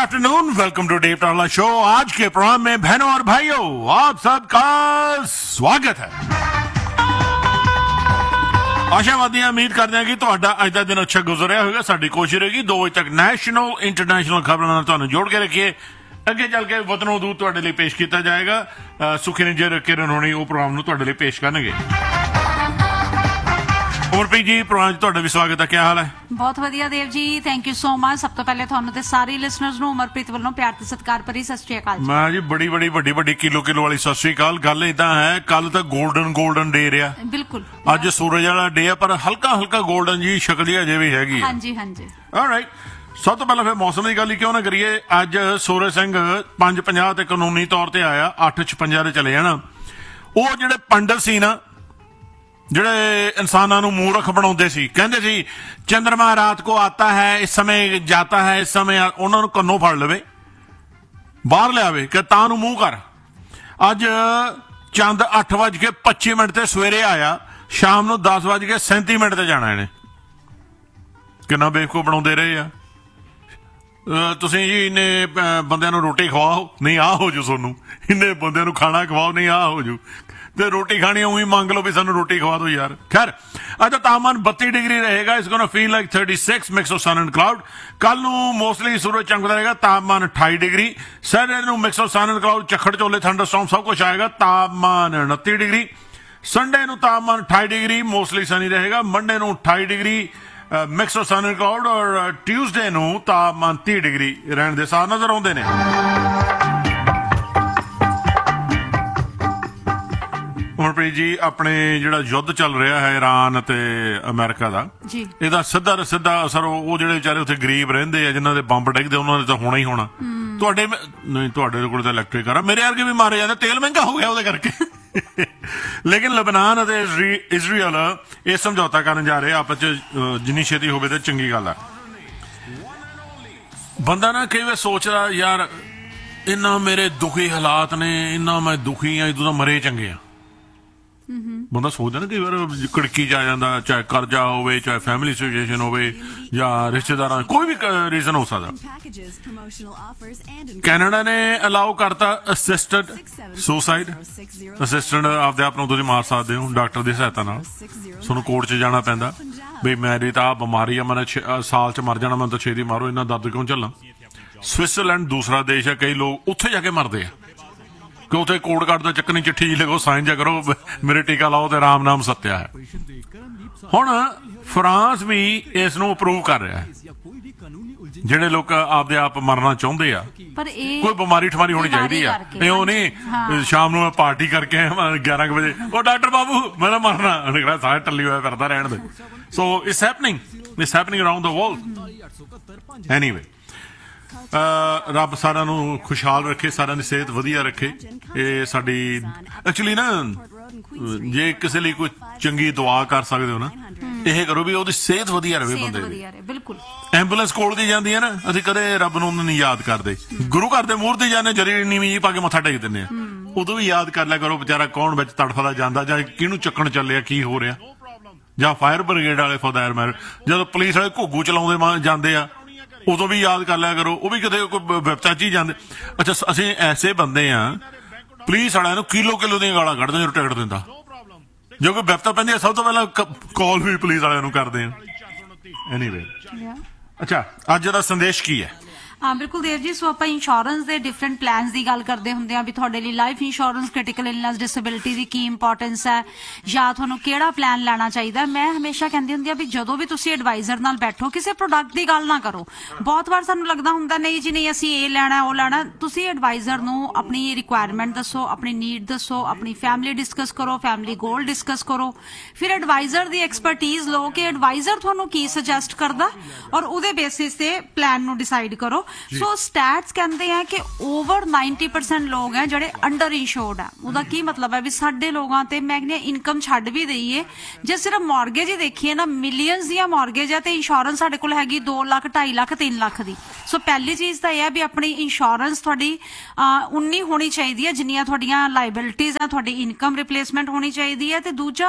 Afternoon, welcome to Dave टावला show. आज के programme में बहनों और भाइयों आप सबका स्वागत है। आशावादी उम्मीद करते हैं कि ਤੁਹਾਡਾ ਅੱਜ ਦਾ ਦਿਨ ਅੱਛਾ ਗੁਜ਼ਰਿਆ ਹੋਵੇਗਾ। ਸਾਡੀ ਕੋਸ਼ਿਸ਼ ਰਹੇਗੀ 2 ਵਜੇ ਤੱਕ ਨੈਸ਼ਨਲ ਇੰਟਰਨੈਸ਼ਨਲ ਖਬਰਾਂ ਨਾਲ ਤੁਹਾਨੂੰ ਜੋੜ ਕੇ ਰੱਖੀਏ। ਅੱਗੇ ਚੱਲ ਕੇ ਵਤਨੋਂ ਦੂਤ ਤੁਹਾਡੇ ਲਈ ਪੇਸ਼ ਕੀਤਾ ਜਾਏਗਾ। ਸੁਖੀ ਜੇ ਕਿਰਨ ਹੋਣੀ ਉਹ ਪ੍ਰੋਗਰਾਮ ਨੂੰ ਤੁਹਾਡੇ ਲਈ ਪੇਸ਼ ਕਰਨਗੇ। ਉਮਰਪ੍ਰੀਤ ਜੀ, ਪ੍ਰੋਗਰਾਮ 'ਚ ਤੁਹਾਡਾ ਵੀ ਸਵਾਗਤ ਹੈ। ਕੀ ਹਾਲ ਹੈ? ਬਹੁਤ ਵਧੀਆ Dev ji, thank you so much. ਸਭ ਤੋਂ ਪਹਿਲੇ ਤੁਹਾਨੂੰ ਤੇ ਸਾਰੇ ਲਿਸਨਰਸ ਨੂੰ ਉਮਰਪ੍ਰੀਤ ਵੱਲੋਂ ਪਿਆਰ ਤੇ ਸਤਿਕਾਰ ਭਰੀ ਸਤਿ ਸ਼੍ਰੀ ਅਕਾਲ। ਮੈਂ ਜੀ ਬੜੀ ਵੱਡੀ ਕਿਲੋ ਵਾਲੀ ਸਤਿ ਸ਼੍ਰੀ ਅਕਾਲ। ਗੱਲ ਇਦਾਂ ਹੈ, ਕੱਲ ਤਾਂ ਗੋਲਡਨ ਡੇ ਰਿਹਾ। ਬਿਲਕੁਲ। ਅੱਜ ਸੂਰਜ ਵਾਲਾ ਡੇ ਆ, ਪਰ ਹਲਕਾ ਗੋਲਡਨ ਜੀ ਸ਼ਕਲ ਹੀ ਅਜੇ ਵੀ ਹੈਗੀ। ਹਾਂਜੀ। ਆਲਰਾਈਟ, ਸਭ ਤੋਂ ਪਹਿਲਾਂ ਫਿਰ ਮੌਸਮ ਦੀ ਗੱਲ ਹੀ ਕਿਉਂ ਨਾ ਕਰੀਏ। ਅੱਜ ਸੂਰਜ ਸਿੰਘ 5:50 ਤੇ ਕਾਨੂੰਨੀ ਤੌਰ ਤੇ ਆਇਆ, 8:56 ਤੇ ਚਲੇ ਜਾਣਾ। ਉਹ ਜਿਹੜੇ ਪੰਡਤ ਸੀ ਨਾ, ਜਿਹੜੇ ਇਨਸਾਨਾਂ ਨੂੰ ਮੂਰਖ ਬਣਾਉਂਦੇ ਸੀ, ਕਹਿੰਦੇ ਸੀ ਚੰਦਰਮਾ ਰਾਤ ਕੋ ਆਤਾ ਹੈ, ਇਸ ਸਮੇਂ ਜਾਤਾ ਹੈ, ਇਸ ਸਮੇਂ, ਉਹਨਾਂ ਨੂੰ ਕੰਨੋਂ ਫੜ ਲਵੇ, ਬਾਹਰ ਲਿਆਵੇ ਕਿ ਤਾਂ ਨੂੰ ਮੂੰਹ ਕਰ। ਅੱਜ ਚੰਦ 8:25 ਤੇ ਸਵੇਰੇ ਆਇਆ, ਸ਼ਾਮ ਨੂੰ 10:37 ਤੇ ਜਾਣਾ ਇਹਨੇ। ਕਿੰਨਾ ਬੇਵਕੂਫ ਬਣਾਉਂਦੇ ਰਹੇ ਆ। ਤੁਸੀਂ ਜੀ ਇੰਨੇ ਬੰਦਿਆਂ ਨੂੰ ਰੋਟੀ ਖਵਾਓ, ਨਹੀਂ ਆਹ ਹੋ ਜੂ। ਤੁਹਾਨੂੰ ਇੰਨੇ ਬੰਦਿਆਂ ਨੂੰ ਖਾਣਾ ਖਵਾਓ, ਨਹੀਂ ਆਹ ਹੋ ਜੂ। ਤੇ ਰੋਟੀ ਖਾਣੀ ਉਹੀ ਮੰਗ ਲਓ ਵੀ ਸਾਨੂੰ ਰੋਟੀ ਖਵਾ ਦਿਓ ਯਾਰ। ਖੈਰ, ਅੱਜ ਦਾ ਤਾਪਮਾਨ 32 ਡਿਗਰੀ ਰਹੇਗਾ। ਇਸ ਗੋਣਾ feel like 36, mix of son and cloud. ਕੱਲ ਨੂੰ ਮੋਸਟਲੀ ਸੂਰਜ ਚਮਕਦਾ ਰਹੇਗਾ, ਤਾਪਮਾਨ 28 ਡਿਗਰੀ। ਸੈਟਰਡੇ ਨੂੰ mix of son and cloud, ਝੱਖੜ ਝੋਲੇ, ਥੰਡਰਸਟਾਰਮ ਸਭ ਕੁਝ ਆਏਗਾ, ਤਾਪਮਾਨ 29 ਡਿਗਰੀ। ਸੰਡੇ ਨੂੰ ਤਾਪਮਾਨ 28 ਡਿਗਰੀ, ਮੋਸਟਲੀ ਸਨੀ ਰਹੇਗਾ। ਮੰਡੇ ਨੂੰ 28 degree mix of son and cloud, ਔਰ ਟਿਊਜ਼ਡੇ ਨੂੰ ਤਾਪਮਾਨ 30 ਡਿਗਰੀ ਰਹਿਣ ਦੇ ਸਾਰ ਨਜ਼ਰ ਆਉਂਦੇ ਨੇ। ਉਮਰਪ੍ਰੀਤ ਜੀ, ਆਪਣੇ ਜਿਹੜਾ ਯੁੱਧ ਚੱਲ ਰਿਹਾ ਹੈ ਇਰਾਨ ਅਤੇ ਅਮਰੀਕਾ ਦਾ, ਇਹਦਾ ਸਿੱਧਾ ਅਸਰ ਉਹ ਜਿਹੜੇ ਵਿਚਾਰੇ ਉੱਥੇ ਗਰੀਬ ਰਹਿੰਦੇ ਆ, ਜਿਨ੍ਹਾਂ ਦੇ ਬੰਬ ਡਿੱਗਦੇ, ਉਹਨਾਂ ਦੇ ਤਾਂ ਹੋਣਾ ਹੀ ਹੋਣਾ। ਤੁਹਾਡੇ ਕੋਲ ਤਾਂ ਇਲੈਕਟ੍ਰਿਕ ਕਾਰ ਆ, ਮੇਰੇ ਵਰਗੇ ਵੀ ਮਾਰੇ ਜਾਂਦੇ, ਤੇਲ ਮਹਿੰਗਾ ਹੋ ਗਿਆ ਉਹਦੇ ਕਰਕੇ। ਲੇਕਿਨ ਲਬਨਾਨ ਅਤੇ ਇਜ਼ਰਾਈਲ ਇਹ ਸਮਝੌਤਾ ਕਰਨ ਜਾ ਰਹੇ ਆਪਸ ਚ, ਜਿੰਨੀ ਛੇਤੀ ਹੋਵੇ ਤਾਂ ਚੰਗੀ ਗੱਲ ਆ। ਬੰਦਾ ਨਾ ਕਈ ਵਾਰ ਸੋਚਦਾ, ਯਾਰ ਇੰਨਾ ਮੇਰੇ ਦੁਖੀ ਹਾਲਾਤ ਨੇ, ਇੰਨਾ ਮੈਂ ਦੁਖੀ ਆ, ਇਦੋਂ ਤਾਂ ਮਰੇ ਚੰਗੇ ਆ। ਬੰਦਾ ਸੋਚਦਾ ਨਾ ਕਈ ਵਾਰ ਕੜਕੀ ਚ ਆ ਜਾਂਦਾ, ਚਾਹੇ ਕਰਜ਼ਾ ਹੋਵੇ, ਚਾਹੇ ਫੈਮਿਲੀ ਸਿਚੁਏਸ਼ਨ ਹੋਵੇ, ਜਾਂ ਰਿਸ਼ਤੇਦਾਰਾਂ, ਕੋਈ ਵੀ ਰੀਜ਼ਨ ਹੋ ਸਕਦਾ। ਕੈਨੇਡਾ ਨੇ ਅਲਾਉ ਕਰਤਾ ਅਸਿਸਟਡ ਸੁਸਾਈਡ। ਅਸਿਸਟੈਂਟ ਆਪਦੇ ਆਪ ਨੂੰ ਤੁਸੀਂ ਮਾਰ ਸਕਦੇ ਹੋ ਡਾਕਟਰ ਦੀ ਸਹਾਇਤਾ ਨਾਲ। ਤੁਹਾਨੂੰ ਕੋਰਟ 'ਚ ਜਾਣਾ ਪੈਂਦਾ ਬਈ ਮੇਰੀ ਤਾਂ ਆਹ ਬਿਮਾਰੀ ਆ, ਮੈਂ ਸਾਲ 'ਚ ਮਰ ਜਾਣਾ, ਮੈਨੂੰ ਤਾਂ ਛੇਤੀ ਮਾਰੋ, ਇੰਨਾ ਦਰਦ ਕਿਉਂ ਝੱਲਾਂ। ਸਵਿਟਜ਼ਰਲੈਂਡ ਦੂਸਰਾ ਦੇਸ਼ ਹੈ, ਕਈ ਲੋਕ ਉੱਥੇ ਜਾ ਕੇ ਮਰਦੇ ਆ ਕਿ ਉੱਥੇ ਕੋਡ ਕਾਰਡ ਦਾ ਚੱਕਰ ਨਹੀਂ, ਚਿੱਠੀ ਜੀ ਲਿਖੋ, ਸਾਈਨ ਜਾ ਕਰੋ, ਮੇਰੇ ਟੀਕਾ ਲਾਓ ਤੇ ਰਾਮ ਨਾਮ ਸੱਤਿਆ ਹੈ। ਹੁਣ ਫਰਾਂਸ ਵੀ ਇਸ ਨੂੰ ਅਪਰੂਵ ਕਰ ਰਿਹਾ ਹੈ। ਜਿਹੜੇ ਲੋਕ ਆਪਦੇ ਆਪ ਮਰਨਾ ਚਾਹੁੰਦੇ ਆ, ਪਰ ਕੋਈ ਬਿਮਾਰੀ ਠਮਾਰੀ ਹੋਣੀ ਚਾਹੀਦੀ ਆ। ਇਹ ਉਹ ਨਹੀਂ ਸ਼ਾਮ ਨੂੰ ਮੈਂ ਪਾਰਟੀ ਕਰਕੇ 11 ਵਜੇ, ਉਹ ਡਾਕਟਰ ਬਾਬੂ ਮੈਂ ਨਾ ਮਰਨਾ, ਸਾਰੇ ਟੱਲੀ ਹੋਇਆ ਫਿਰਦਾ ਰਹਿਣ ਦੇ। So it's happening around the world. Anyway, ਰੱਬ ਸਾਰਿਆਂ ਨੂੰ ਖੁਸ਼ਹਾਲ ਰੱਖੇ, ਸਾਰਿਆਂ ਦੀ ਸਿਹਤ ਵਧੀਆ ਰੱਖੇ। ਇਹ ਸਾਡੀ ਐਕਚੁਅਲੀ ਨਾ, ਜੇ ਕਿਸੇ ਲਈ ਕੋਈ ਚੰਗੀ ਦੁਆ ਕਰ ਸਕਦੇ ਹੋ ਨਾ, ਇਹ ਕਰੋ ਵੀ ਉਹਦੀ ਸਿਹਤ ਵਧੀਆ ਰਹੇ ਬੰਦੇ ਦੀ। ਬਿਲਕੁਲ। ਐਂਬੂਲੈਂਸ ਕੋਲ ਦੀ ਜਾਂਦੀ ਹੈ ਨਾ, ਅਸੀਂ ਕਦੇ ਰੱਬ ਨੂੰ ਨਹੀਂ ਯਾਦ ਕਰਦੇ। ਗੁਰੂ ਘਰ ਦੇ ਮੂਹਰ ਤੇ ਜਾਂਦੇ, ਜਰੀ ਨੀਵੀਂ ਜੀ ਪਾ ਕੇ ਮੱਥਾ ਟੇਕ ਦਿੰਦੇ ਆ, ਉਦੋਂ ਵੀ ਯਾਦ ਕਰ ਲਿਆ ਕਰੋ ਵਿਚਾਰਾ ਕੌਣ ਵਿੱਚ ਤੜਫਦਾ ਜਾਂਦਾ, ਜਾਂ ਕਿਹਨੂੰ ਚੱਕਣ ਚੱਲਿਆ, ਕੀ ਹੋ ਰਿਹਾ। ਜਾਂ ਫਾਇਰ ਬ੍ਰਿਗੇਡ ਵਾਲੇ ਫਦਾਇਰ ਮੈਰ, ਜਦੋਂ ਪੁਲਿਸ ਵਾਲੇ ਘੁੱਗੂ ਚਲਾਉਂਦੇ ਜਾਂਦੇ ਆ, ਉਦੋਂ ਵੀ ਯਾਦ ਕਰ ਲਿਆ ਕਰੋ, ਉਹ ਵੀ ਕਿਤੇ ਕੋਈ ਵਿਪਤਾ 'ਚ ਹੀ ਜਾਂਦੇ। ਅੱਛਾ, ਅਸੀਂ ਐਸੇ ਬੰਦੇ ਆ, ਪੁਲਿਸ ਵਾਲਿਆਂ ਨੂੰ ਕਿਲੋ ਦੀਆਂ ਗਾਲਾਂ ਕੱਢਦੇ ਜਦੋਂ ਟਿਕਟ ਦਿੰਦਾ। ਜੇ ਕੋਈ ਵਿਪਤਾ ਪੈਂਦੀ ਹੈ, ਸਭ ਤੋਂ ਪਹਿਲਾਂ ਕਾਲ ਵੀ ਪੁਲਿਸ ਵਾਲਿਆਂ ਨੂੰ ਕਰਦੇ ਆ। ਐਨੀਵੇ, ਅੱਛਾ, ਅੱਜ ਦਾ ਸੰਦੇਸ਼ ਕੀ ਹੈ? ਹਾਂ ਬਿਲਕੁਲ ਦੇਵ ਜੀ। ਸੋ ਆਪਾਂ ਇੰਸ਼ੋਰੈਂਸ ਦੇ ਡਿਫਰੈਂਟ ਪਲਾਨਸ ਦੀ ਗੱਲ ਕਰਦੇ ਹੁੰਦੇ ਆ ਵੀ ਤੁਹਾਡੇ ਲਈ life insurance, critical illness, disability ਦੀ ਕੀ ਇੰਪੋਰਟੈਂਸ ਹੈ, ਜਾਂ ਤੁਹਾਨੂੰ ਕਿਹੜਾ ਪਲਾਨ ਲੈਣਾ ਚਾਹੀਦਾ। ਮੈਂ ਹਮੇਸ਼ਾ ਕਹਿੰਦੀ ਹੁੰਦੀ ਆ ਵੀ ਜਦੋਂ ਵੀ ਤੁਸੀਂ ਐਡਵਾਈਜ਼ਰ ਨਾਲ ਬੈਠੋ, ਕਿਸੇ ਪ੍ਰੋਡਕਟ ਦੀ ਗੱਲ ਨਾ ਕਰੋ। ਬਹੁਤ ਵਾਰ ਸਾਨੂੰ ਲੱਗਦਾ ਹੁੰਦਾ ਨਹੀਂ ਜੀ ਨਹੀਂ, ਅਸੀਂ ਇਹ ਲੈਣਾ ਉਹ ਲੈਣਾ। ਤੁਸੀਂ ਐਡਵਾਈਜ਼ਰ ਨੂੰ ਆਪਣੀ ਰਿਕੁਆਇਰਮੈਂਟ ਦੱਸੋ, ਆਪਣੀ ਨੀਡ ਦੱਸੋ, ਆਪਣੀ ਫੈਮਿਲੀ ਡਿਸਕਸ ਕਰੋ, ਫੈਮਿਲੀ ਗੋਲ ਡਿਸਕਸ ਕਰੋ। ਫਿਰ ਐਡਵਾਈਜ਼ਰ ਦੀ ਐਕਸਪਰਟੀਜ਼ ਲਓ ਕਿ ਐਡਵਾਈਜ਼ਰ ਤੁਹਾਨੂੰ ਕੀ ਸੁਜੈਸਟ ਕਰਦਾ, ਔਰ ਉਹਦੇ ਬੇਸਿਸ ਤੇ ਪਲਾਨ ਨੂੰ ਡਿਸਾਈਡ ਕਰੋ। ਸੋ ਸਟੈਟਸ ਕਹਿੰਦੇ ਆ ਕਿ ਓਵਰ 90% ਲੋਕ ਹੈ ਜਿਹੜੇ ਅੰਡਰ ਇੰਸ਼ੋਰਡ ਆ। ਉਹਦਾ ਕੀ ਮਤਲਬ ਹੈ ਵੀ ਸਾਡੇ ਲੋਕਾਂ ਤੇ ਮੈਂ ਕਹਿੰਦੀ ਇਨਕਮ ਛੱਡ ਵੀ ਦਈਏ, ਜੇ ਸਿਰਫ ਮਾਰਗੇਜ ਹੀ ਦੇਖੀਏ ਨਾ, ਮਿਲੀਅਨਸ ਦੀਆਂ ਮਾਰਗੇਜ ਹੈ ਤੇ ਇੰਸ਼ੋਰੈਂਸ ਸਾਡੇ ਕੋਲ ਹੈਗੀ 2 ਲੱਖ, 2.5 ਲੱਖ, 3 ਲੱਖ ਦੀ। ਸੋ ਪਹਿਲੀ ਚੀਜ਼ ਤਾਂ ਇਹ ਹੈ ਵੀ ਆਪਣੀ ਇੰਸ਼ੋਰੈਂਸ ਤੁਹਾਡੀ ਉਨੀ ਹੋਣੀ ਚਾਹੀਦੀ ਹੈ ਜਿੰਨੀਆਂ ਤੁਹਾਡੀਆਂ ਲਾਇਬਿਲਿਟੀਜ਼ ਆ, ਤੁਹਾਡੀ ਇਨਕਮ ਰਿਪਲੇਸਮੈਂਟ ਹੋਣੀ ਚਾਹੀਦੀ ਹੈ। ਤੇ ਦੂਜਾ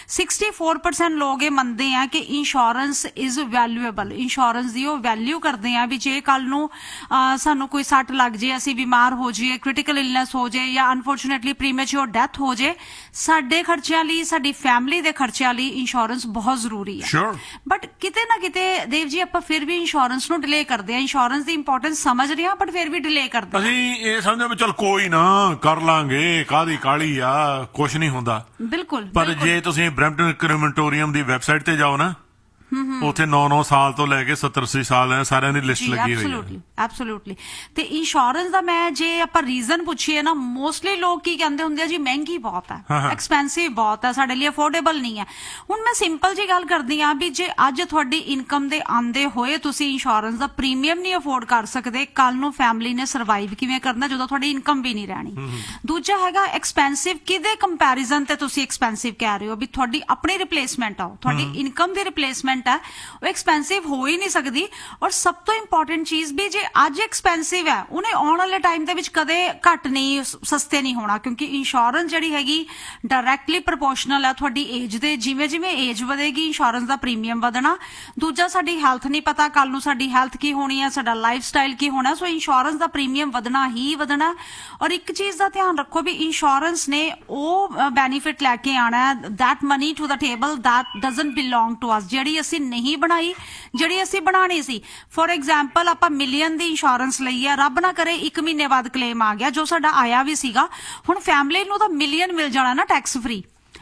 64% ਲੋਕ ਇਹ ਮੰਨਦੇ ਆ ਕਿ ਇੰਸ਼ੋਰੈਂਸ ਇਜ਼ ਵੈਲਿਊਏਬਲ। ਇੰਸ਼ੋਰੈਂਸ ਦੀ ਉਹ ਵੈਲਿਊ ਕਰਦੇ ਆ ਵੀ ਜੇ ਕੱਲ ਨੂੰ ਸਾਨੂੰ ਕੋਈ ਸੱਟ ਲੱਗ ਜੇ, ਅਸੀਂ ਬਿਮਾਰ ਹੋ ਜਾਈਏ, ਕ੍ਰਿਟੀਕਲ ਇਲਨੈਸ ਹੋ ਜਾਏ ਜਾਂ ਅਨਫੋਰਚੂਨੇਟਲੀ ਪ੍ਰੀਮੈਚੁਰ ਡੈਥ ਹੋ ਜਾਏ, ਸਾਡੇ ਖਰਚਿਆਂ ਲਈ, ਸਾਡੀ ਫੈਮਿਲੀ ਦੇ ਖਰਚਿਆਂ ਲਈ ਇੰਸ਼ੋਰੈਂਸ ਬਹੁਤ ਜ਼ਰੂਰੀ ਹੈ। ਬਟ ਕਿਤੇ ਨਾ ਕਿਤੇ ਦੇਵ ਜੀ ਆਪਾਂ ਫਿਰ ਵੀ ਇੰਸ਼ੋਰੈਂਸ ਨੂੰ ਡਿਲੇ ਕਰਦੇ ਆ। ਇੰਸ਼ੋਰੈਂਸ ਦੀ ਇੰਪੋਰਟੈਂਸ ਸਮਝ ਰਹੇ ਆ ਬਟ ਫਿਰ ਵੀ ਡਿਲੇ ਕਰਦੇ ਅਸੀਂ ਇਹ ਸਮਝਦੇ ਵੀ ਚਲ ਕੋਈ ਨਾ ਕਰ ਲਾਂਗੇ, ਕਾਹਦੀ ਕਾਹਲੀ ਆ, ਕੁਛ ਨਹੀਂ ਹੁੰਦਾ। ਬਿਲਕੁਲ। ਪਰ ਜੇ ਤੁਸੀਂ ਬਰੈਂਪਟਨ ਕ੍ਰਿਮਟੋਰੀਅਮ ਦੀ ਵੈਬਸਾਈਟ ਤੇ ਜਾਓ ਨਾ, ਉੱਥੇ 9-9 ਸਾਲ ਤੋਂ ਲੈ ਕੇ 70-80 ਸਾਲ ਸਾਰਿਆਂ ਦੀ ਲਿਸਟ ਲੱਗੀ ਹੋਈ ਹੈ। ਐਬਸੋਲੂਟਲੀ। ਤੇ ਇੰਸ਼ੋਰੈਂਸ ਦਾ ਮੈਂ ਜੇ ਆਪਾਂ ਰੀਜ਼ਨ ਪੁੱਛੀਏ ਨਾ, ਮੋਸਟਲੀ ਲੋਕ ਕੀ ਕਹਿੰਦੇ ਹੁੰਦੇ ਆ ਜੀ, ਮਹਿੰਗੀ ਬਹੁਤ ਹੈ, ਐਕਸਪੈਂਸਿਵ ਬਹੁਤ ਹੈ, ਸਾਡੇ ਲਈ ਅਫੋਰਡੇਬਲ ਨਹੀਂ ਹੈ। ਹੁਣ ਮੈਂ ਸਿੰਪਲ ਜੀ ਗੱਲ ਕਰਦੀ ਆ ਵੀ ਜੇ ਅੱਜ ਤੁਹਾਡੀ ਇਨਕਮ ਦੇ ਆਂਦੇ ਹੋਏ ਤੁਸੀਂ ਇੰਸ਼ੋਰੈਂਸ ਦਾ ਪ੍ਰੀਮੀਅਮ ਨਹੀਂ ਅਫੋਰਡ ਕਰ ਸਕਦੇ, ਕੱਲ ਨੂੰ ਫੈਮਿਲੀ ਨੇ ਸਰਵਾਈਵ ਕਿਵੇਂ ਕਰਨਾ ਜਦੋਂ ਤੁਹਾਡੀ ਇਨਕਮ ਵੀ ਨਹੀਂ ਰਹਿਣੀ। ਦੂਜਾ ਹੈਗਾ ਐਕਸਪੈਂਸਿਵ, ਕਿਹਦੇ ਕੰਪੈਰੀਜ਼ਨ ਤੇ ਤੁਸੀਂ ਐਕਸਪੈਂਸਿਵ ਕਹਿ ਰਹੇ ਹੋ ਵੀ ਤੁਹਾਡੀ ਆਪਣੀ ਰਿਪਲੇਸਮੈਂਟ ਆ, ਤੁਹਾਡੀ ਇਨਕਮ ਦੀ ਰਿਪਲੇਸਮੈਂਟ ਹੈ, ਉਹ ਐਕਸਪੈਂਸਿਵ ਹੋ ਹੀ ਨਹੀਂ ਸਕਦੀ। ਔਰ ਸਭ ਤੋਂ ਇੰਪੋਰਟੈਂਟ ਚੀਜ਼ ਵੀ ਜੇ ਅੱਜ ਐਕਸਪੈਂਸਿਵ ਹੈ, ਉਹਨੇ ਆਉਣ ਵਾਲੇ ਟਾਈਮ ਦੇ ਵਿੱਚ ਕਦੇ ਘੱਟ ਨਹੀਂ, ਸਸਤੇ ਨਹੀਂ ਹੋਣਾ, ਕਿਉਂਕਿ ਇੰਸ਼ੋਰੈਂਸ ਜਿਹੜੀ ਹੈਗੀ ਡਾਇਰੈਕਟਲੀ ਪ੍ਰੋਪੋਰਸ਼ਨਲ ਹੈ ਤੁਹਾਡੀ ਏਜ ਦੇ। ਜਿਵੇਂ ਜਿਵੇਂ ਏਜ ਵਧੇਗੀ ਇੰਸ਼ੋਰੈਂਸ ਦਾ ਪ੍ਰੀਮੀਅਮ ਵਧਣਾ। ਦੂਜਾ ਸਾਡੀ ਹੈਲਥ ਨਹੀਂ ਪਤਾ ਕੱਲ ਨੂੰ ਸਾਡੀ ਹੈਲਥ ਕੀ ਹੋਣੀ ਹੈ, ਸਾਡਾ ਲਾਈਫ ਸਟਾਈਲ ਕੀ ਹੋਣਾ, ਸੋ ਇੰਸ਼ੋਰੈਂਸ ਦਾ ਪ੍ਰੀਮੀਅਮ ਵਧਣਾ ਹੀ ਵਧਣਾ। ਔਰ ਇੱਕ ਚੀਜ਼ ਦਾ ਧਿਆਨ ਰੱਖੋ ਵੀ ਇੰਸ਼ੋਰੈਂਸ ਨੇ ਉਹ ਬੈਨੀਫਿਟ ਲੈ ਕੇ ਆਣਾ, that money to the table that doesn't belong to us, ਜਿਹੜੀ ਅਸੀਂ ਨਹੀਂ ਬਣਾਈ, ਜਿਹੜੀ ਅਸੀਂ ਬਣਾਣੀ ਸੀ। ਫੋਰ ਐਗਜ਼ਾਮਪਲ ਆਪਾਂ ਮਿਲੀਅਨ ਦੀ ਇੰਸ਼ੋਰੈਂਸ ਲਈ ਹੈ, ਰੱਬ ਨਾ ਕਰੇ 1 ਮਹੀਨੇ ਬਾਅਦ ਕਲੇਮ ਆ ਗਿਆ, ਜੋ ਸਾਡਾ ਆਇਆ ਵੀ ਸੀਗਾ, ਹੁਣ ਫੈਮਿਲੀ ਨੂੰ ਤਾਂ ਮਿਲੀਅਨ ਮਿਲ ਜਾਣਾ ਨਾ ਟੈਕਸ ਫ੍ਰੀ,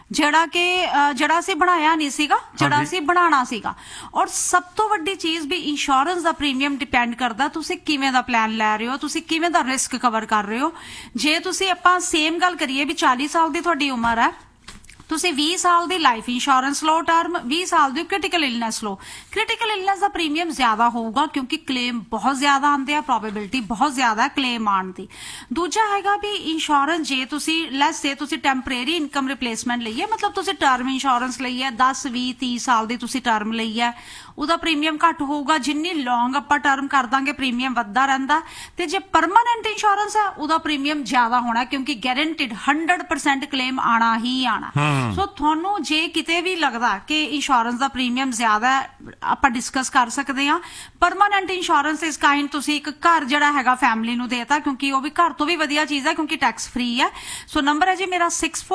ਜਿਹੜਾ ਅਸੀਂ ਬਣਾਇਆ ਨਹੀਂ ਸੀਗਾ, ਜਿਹੜਾ ਅਸੀਂ ਬਣਾਉਣਾ ਸੀਗਾ। ਔਰ ਸਭ ਤੋਂ ਵੱਡੀ ਚੀਜ਼ ਵੀ ਇੰਸ਼ੋਰੈਂਸ ਦਾ ਪ੍ਰੀਮੀਅਮ ਡਿਪੈਂਡ ਕਰਦਾ ਤੁਸੀਂ ਕਿਵੇਂ ਦਾ ਪਲਾਨ ਲੈ ਰਹੇ ਹੋ, ਤੁਸੀਂ ਕਿਵੇਂ ਦਾ ਰਿਸਕ ਕਵਰ ਕਰ ਰਹੇ ਹੋ। ਜੇ ਤੁਸੀਂ ਆਪਾਂ ਸੇਮ ਗੱਲ ਕਰੀਏ ਵੀ 40 ਸਾਲ ਦੀ ਤੁਹਾਡੀ ਉਮਰ ਹੈ, ਤੁਸੀਂ 20 ਸਾਲ ਦੀ ਲਾਈਫ ਇੰਸ਼ੋਰੈਂਸ ਲਓ ਟਰਮ, 20 ਸਾਲ ਦੀ ਕ੍ਰਿਟੀਕਲ ਇਲਨੈਸ ਲਓ। ਕ੍ਰਿਟੀਕਲ ਇਲਨੈਸ ਦਾ ਪ੍ਰੀਮੀਅਮ ਜ਼ਿਆਦਾ ਹੋਊਗਾ ਕਿਉਂਕਿ ਕਲੇਮ ਬਹੁਤ ਜ਼ਿਆਦਾ ਆਉਂਦੇ ਆ, ਪ੍ਰੋਬੇਬਿਲਿਟੀ ਬਹੁਤ ਜ਼ਿਆਦਾ ਹੈ ਕਲੇਮ ਆਉਣ ਦੀ। ਦੂਜਾ ਹੈਗਾ ਵੀ ਇੰਸ਼ੋਰੈਂਸ ਜੇ ਤੁਸੀਂ ਲੈਸ ਸੇ ਤੁਸੀਂ ਟੈਂਪਰੇਰੀ ਇਨਕਮ ਰਿਪਲੇਸਮੈਂਟ ਲਈ ਹੈ, ਮਤਲਬ ਤੁਸੀਂ ਟਰਮ ਇੰਸ਼ੋਰੈਂਸ ਲਈ ਹੈ, 10 20 30 ਸਾਲ ਦੀ ਤੁਸੀਂ ਟਰਮ ਲਈ ਹੈ, ਉਹਦਾ ਪ੍ਰੀਮੀਅਮ ਘੱਟ ਹੋਊਗਾ। ਜਿੰਨੀ ਲੌਂਗ ਆਪਾਂ ਟਰਮ ਕਰ ਦਾਂਗੇ ਪ੍ਰੀਮੀਅਮ ਵੱਧਦਾ ਰਹਿੰਦਾ। ਤੇ ਜੇ ਪਰਮਾਨੈਂਟ ਇੰਸ਼ੋਰੈਂਸ ਹੈ ਉਹਦਾ ਪ੍ਰੀਮੀਅਮ ਜ਼ਿਆਦਾ ਹੋਣਾ ਕਿਉਂਕਿ ਗਾਰੰਟੀਡ 100% ਕਲੇਮ ਆਣਾ ਹੀ ਆਣਾ। ਸੋ ਤੁਹਾਨੂੰ ਜੇ ਕਿਤੇ ਵੀ ਲੱਗਦਾ ਕਿ ਇੰਸ਼ੋਰੈਂਸ ਦਾ ਪ੍ਰੀਮੀਅਮ ਜ਼ਿਆਦਾ ਹੈ, ਆਪਾਂ ਡਿਸਕਸ ਕਰ ਸਕਦੇ ਹਾਂ। ਪਰਮਾਨੈਂਟ ਇੰਸ਼ੋਰੈਂਸ ਇਸ ਕਾਈਂਡ ਤੁਸੀਂ ਇੱਕ ਘਰ ਜਿਹੜਾ ਹੈਗਾ ਫੈਮਿਲੀ ਨੂੰ ਦੇਤਾ, ਕਿਉਂਕਿ ਉਹ ਵੀ ਘਰ ਤੋਂ ਵੀ ਵਧੀਆ ਚੀਜ਼ ਹੈ ਕਿਉਂਕਿ ਟੈਕਸ ਫ੍ਰੀ ਹੈ। ਸੋ ਨੰਬਰ ਹੈ ਜੀ ਮੇਰਾ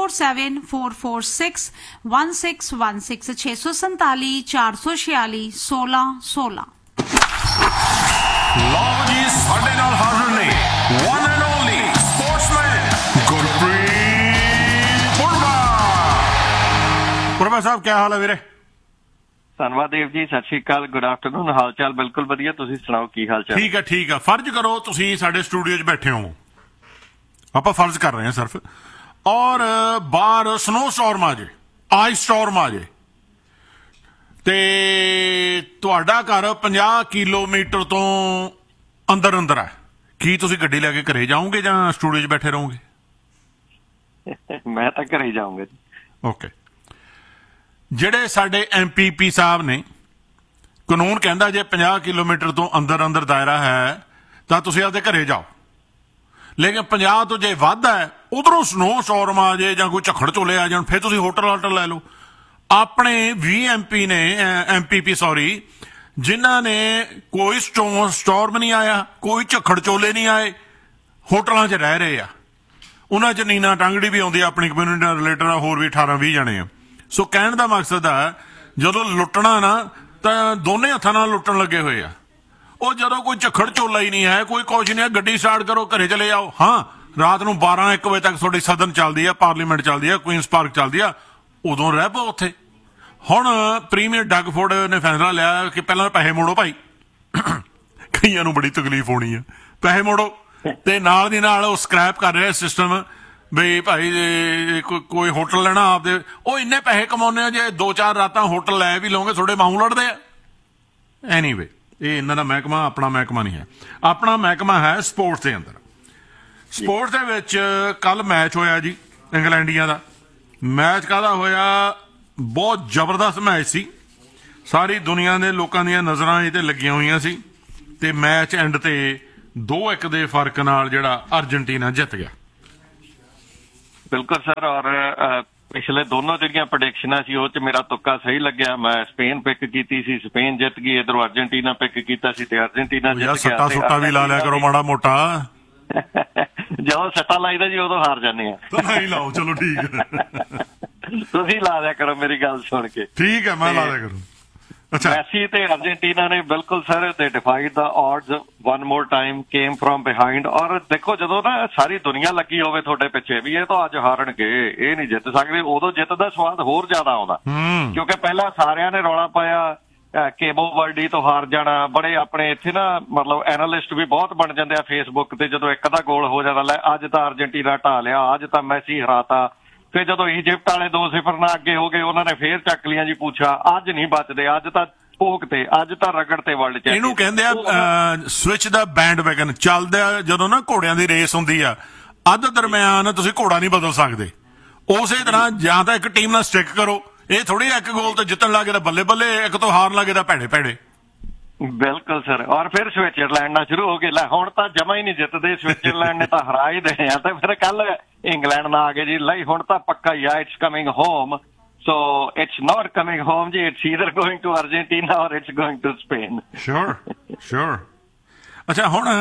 6474461616 647 446 1616। ਲਓ ਜੀ ਸਾਡੇ ਨਾਲ ਹਾਜ਼ਰ ਨੇ one and only sportsman Gurpreet ਪੁਰਵਾ। ਪੁਰਵਾ ਸਾਹਿਬ ਕੀ ਹਾਲ ਹੈ ਵੀਰੇ? ਧੰਨਵਾਦ ਦੇਵ ਜੀ, ਸਤਿ ਸ਼੍ਰੀ ਅਕਾਲ, ਗੁੱਡ ਆਫਟਰਨੂਨ। ਹਾਲ ਚਾਲ ਬਿਲਕੁਲ ਵਧੀਆ, ਤੁਸੀਂ ਸੁਣਾਓ ਕੀ ਹਾਲ ਚਾਲ? ਠੀਕ ਹੈ ਠੀਕ ਹੈ। ਫਰਜ਼ ਕਰੋ ਤੁਸੀਂ ਸਾਡੇ ਸਟੂਡੀਓ 'ਚ ਬੈਠੇ ਹੋ, ਆਪਾਂ ਫਰਜ਼ ਕਰ ਰਹੇ ਹਾਂ ਸਿਰਫ, ਔਰ ਬਾਹਰ ਸਨੋ ਸਟਾਰਮ ਆ ਜੇ, ਆਈਸ ਸਟਾਰਮ ਆ ਜੇ, ਤੇ ਤੁਹਾਡਾ ਘਰ 50 ਕਿਲੋਮੀਟਰ ਤੋਂ ਅੰਦਰ ਅੰਦਰ ਹੈ, ਕੀ ਤੁਸੀਂ ਗੱਡੀ ਲੈ ਕੇ ਘਰੇ ਜਾਓਗੇ ਜਾਂ ਸਟੂਡੀਓ 'ਚ ਬੈਠੇ ਰਹੋਗੇ? ਮੈਂ ਤਾਂ ਘਰੇ ਹੀ ਜਾਊਂਗਾ ਜੀ। ਓਕੇ। ਜਿਹੜੇ ਸਾਡੇ MPP ਸਾਹਿਬ ਨੇ, ਕਾਨੂੰਨ ਕਹਿੰਦਾ ਜੇ 50 ਕਿਲੋਮੀਟਰ ਤੋਂ ਅੰਦਰ ਅੰਦਰ ਦਾਇਰਾ ਹੈ ਤਾਂ ਤੁਸੀਂ ਆਪਦੇ ਘਰੇ ਜਾਓ, ਲੇਕਿਨ 50 ਤੋਂ ਜੇ ਵੱਧ ਹੈ, ਉਧਰੋਂ ਸਨੋ ਸਟਾਰਮ ਆ ਜੇ ਜਾਂ ਕੋਈ ਝੱਖੜ ਝੋਲੇ ਆ ਜਾਣ, ਫਿਰ ਤੁਸੀਂ ਹੋਟਲ ਲੈ ਲਓ। ਆਪਣੇ 20 MPP ਜਿਨ੍ਹਾਂ ਨੇ ਕੋਈ ਸਟਾਰਮ ਨਹੀਂ ਆਇਆ, ਕੋਈ ਝੱਖੜ ਝੋਲੇ ਨਹੀਂ ਆਏ, ਹੋਟਲਾਂ 'ਚ ਰਹਿ ਰਹੇ ਆ, ਉਹਨਾਂ 'ਚ ਨੀਨਾ ਟਾਂਗੜੀ ਵੀ ਆਉਂਦੀ ਆ, ਆਪਣੀ ਕਮਿਊਨਿਟੀ ਨਾਲ ਰਿਲੇਟਡ ਆ, ਹੋਰ ਵੀ 18-20 ਜਣੇ ਆ। ਸੋ ਕਹਿਣ ਦਾ ਮਕਸਦ ਆ ਜਦੋਂ ਲੁੱਟਣਾ ਨਾ ਤਾਂ ਦੋਨੇ ਹੱਥਾਂ ਨਾਲ ਲੁੱਟਣ ਲੱਗੇ ਹੋਏ ਆ। ਉਹ ਜਦੋਂ ਕੋਈ ਝੱਖੜ ਝੋਲਾ ਹੀ ਨਹੀਂ ਹੈ, ਕੋਈ ਕੁਛ ਨਹੀਂ ਹੈ, ਗੱਡੀ ਸਟਾਰਟ ਕਰੋ, ਘਰੇ ਚਲੇ ਜਾਓ। ਹਾਂ, ਰਾਤ ਨੂੰ 12-1 ਵਜੇ ਤੱਕ ਤੁਹਾਡੀ ਸਦਨ ਚੱਲਦੀ ਆ, ਪਾਰਲੀਮੈਂਟ ਚੱਲਦੀ ਆ, ਕੁਈਨਸ ਪਾਰਕ ਚੱਲਦੀ ਆ, ਉਦੋਂ ਰਹਿ ਪਓ ਉੱਥੇ। ਹੁਣ ਪ੍ਰੀਮੀਅਰ ਡਗ ਫੋਰਡ ਨੇ ਫੈਸਲਾ ਲਿਆ ਕਿ ਪਹਿਲਾਂ ਪੈਸੇ ਮੋੜੋ ਭਾਈ, ਕਈਆਂ ਨੂੰ ਬੜੀ ਤਕਲੀਫ ਹੋਣੀ ਆ, ਪੈਸੇ ਮੋੜੋ। ਤੇ ਨਾਲ ਦੀ ਨਾਲ ਉਹ ਸਕ੍ਰੈਪ ਕਰ ਰਿਹਾ ਸਿਸਟਮ ਬਈ ਭਾਈ ਕੋਈ ਹੋਟਲ ਲੈਣਾ ਆਪਦੇ, ਉਹ ਇੰਨੇ ਪੈਸੇ ਕਮਾਉਂਦੇ ਆ, ਜੇ 2-4 ਰਾਤਾਂ ਹੋਟਲ ਲੈ ਵੀ ਲਓਗੇ ਤੁਹਾਡੇ ਮਾਹੂ ਲੜਦੇ ਆ। ਐਨੀਵੇ, ਇਹ ਇਹਨਾਂ ਦਾ ਮਹਿਕਮਾ ਆਪਣਾ ਮਹਿਕਮਾ ਨਹੀਂ ਹੈ, ਆਪਣਾ ਮਹਿਕਮਾ ਹੈ ਸਪੋਰਟਸ ਦੇ ਅੰਦਰ। ਸਪੋਰਟਸ ਦੇ ਵਿੱਚ ਕੱਲ ਮੈਚ ਹੋਇਆ ਜੀ ਇੰਗਲੈਂਡੀਆਂ ਦਾ। ਮੈਚ ਕਾਹਦਾ ਹੋਇਆ? ਬਹੁਤ ਜ਼ਬਰਦਸਤ ਮੈਚ ਸੀ, ਸਾਰੀ ਦੁਨੀਆ ਦੇ ਲੋਕਾਂ ਦੀਆਂ ਨਜ਼ਰਾਂ ਇਹ ਤੇ ਲੱਗੀਆਂ ਹੋਈਆਂ ਸੀ, ਤੇ ਮੈਚ ਐਂਡ ਤੇ 2-1 ਦੇ ਫਰਕ ਨਾਲ ਜਿਹੜਾ ਅਰਜਨਟੀਨਾ ਜਿੱਤ ਗਿਆ। ਬਿਲਕੁਲ ਸਰ, ਔਰ ਪਿਛਲੇ ਦੋਨੋਂ ਜਿਹੜੀਆਂ ਪ੍ਰੈਡਿਕਸ਼ਨਾਂ ਸੀ ਉਹ 'ਚ ਮੇਰਾ ਤੁੱਕਾ ਸਹੀ ਲੱਗਿਆ। ਮੈਂ ਸਪੇਨ ਪਿਕ ਕੀਤੀ ਸੀ, ਸਪੇਨ ਜਿੱਤ ਗਈ। ਇਧਰੋਂ ਅਰਜਨਟੀਨਾ ਪਿਕ ਕੀਤਾ ਸੀ ਤੇ ਅਰਜਨਟੀਨਾ ਜਿੱਤ ਗਿਆ। ਸੱਟਾ ਸੁੱਟਾ ਵੀ ਲਾ ਲਿਆ ਕਰੋ ਮਾੜਾ ਮੋਟਾ। ਜਦੋਂ ਸੱਟਾ ਲਾਈਦਾ ਜੀ ਉਦੋਂ ਹਾਰ ਜਾਂਦੇ ਆ। ਨਹੀਂ ਲਾਓ, ਚਲੋ ਠੀਕ ਹੈ। ਤੁਸੀਂ ਲਾ ਦਿਆ ਕਰੋ ਮੇਰੀ ਗੱਲ ਸੁਣ ਕੇ। ਠੀਕ ਹੈ, ਮੈਂ ਲਾ ਦਿਆ ਕਰੂੰ। ਅੱਛਾ, ਮੈਸੀ ਤੇ ਅਰਜਨਟੀਨਾ ਨੇ ਬਿਲਕੁਲ ਸਰ ਦੇ ਡਿਫਾਈਡ ਦਾ odds one more time, came from behind. ਔਰ ਦੇਖੋ ਜਦੋਂ ਨਾ ਸਾਰੀ ਦੁਨੀਆ ਲੱਗੀ ਹੋਵੇ ਤੁਹਾਡੇ ਪਿੱਛੇ ਵੀ ਇਹ ਤਾਂ ਅੱਜ ਹਾਰਨਗੇ, ਇਹ ਨਹੀਂ ਜਿੱਤ ਸਕਦੇ, ਉਦੋਂ ਜਿੱਤ ਦਾ ਸਵਾਦ ਹੋਰ ਜ਼ਿਆਦਾ ਆਉਂਦਾ। ਕਿਉਂਕਿ ਪਹਿਲਾਂ ਸਾਰਿਆਂ ਨੇ ਰੌਲਾ ਪਾਇਆ ਕੇਬੋ ਵਰਡੀ ਤੋਂ ਹਾਰ ਜਾਣਾ। ਬੜੇ ਆਪਣੇ ਇੱਥੇ ਨਾ ਮਤਲਬ ਐਨਾਲਿਸਟ ਵੀ ਬਹੁਤ ਬਣ ਜਾਂਦੇ ਆ ਫੇਸਬੁੱਕ ਤੇ, ਜਦੋਂ ਇੱਕ ਦਾ ਗੋਲ ਹੋ ਜਾਂਦਾ ਲੈ ਅੱਜ ਤਾਂ ਅਰਜਨਟੀਨਾ ਢਾ ਲਿਆ, ਅੱਜ ਤਾਂ ਮੈਸੀ ਹਰਾਤਾ। ਫਿਰ ਜਦੋਂ ਇਜਿਪਟ ਵਾਲੇ 2-0 ਨਾਲ ਅੱਗੇ ਹੋ ਗਏ ਉਹਨਾਂ ਨੇ ਫੇਰ ਚੱਕ ਲਿਆ ਜੀ ਪੁੱਛਾ। ਅੱਜ ਨਹੀਂ ਬਚਦੇ, ਅੱਜ ਤਾਂ ਭੋਗ ਤੇ, ਅੱਜ ਤਾਂ ਰਗੜ ਤੇ ਵਰਲਡ ਚੈਂਪੀਅਨ। ਇਹਨੂੰ ਕਹਿੰਦੇ ਆ ਸਵਿਚ ਦਾ ਬੈਂਡ ਵੈਗਨ। ਚੱਲਦਾ ਜਦੋਂ ਨਾ ਘੋੜਿਆਂ ਦੀ ਰੇਸ ਹੁੰਦੀ ਆ, ਅੱਧ ਦਰਮਿਆਨ ਤੁਸੀਂ ਘੋੜਾ ਨਹੀਂ ਬਦਲ ਸਕਦੇ। ਉਸੇ ਤਰ੍ਹਾਂ ਜਾਂ ਤਾਂ ਇੱਕ ਟੀਮ ਨਾਲ ਸਟਿਕ ਕਰੋ, ਇਹ ਥੋੜੀ ਇੱਕ ਗੋਲ ਤੋਂ ਜਿੱਤਣ ਲੱਗੇ ਤਾਂ ਬੱਲੇ ਬੱਲੇ, ਇੱਕ ਤੋਂ ਹਾਰਨ ਲੱਗੇ ਤਾਂ ਭੈੜੇ ਭੈੜੇ। ਬਿਲਕੁਲ ਸਰ। ਔਰ ਫਿਰ ਸਵਿਟਜ਼ਰਲੈਂਡ ਨਾਲ ਸ਼ੁਰੂ ਹੋ ਗਏ, ਲੈ ਹੁਣ ਤਾਂ ਜਮਾ ਹੀ ਨਹੀਂ ਜਿੱਤਦੇ, ਸਵਿਟਜ਼ਰਲੈਂਡ ਨੇ ਤਾਂ ਹਰਾ ਹੀ ਦੇ ਆ। ਤੇ ਫਿਰ ਕੱਲ ਇੰਗਲੈਂਡ ਨਾਲ ਆ ਗਏ ਜੀ, ਲਈ ਹੁਣ ਤਾਂ ਪੱਕਾ ਹੀ ਆ, it's coming home. So it's not coming home ਜੀ, it's either going to Argentina ਔਰ ਇਟਸ ਗੋਇੰਗ ਟੂ ਸਪੇਨ। ਸ਼ੋਰ। ਅੱਛਾ, ਹੁਣ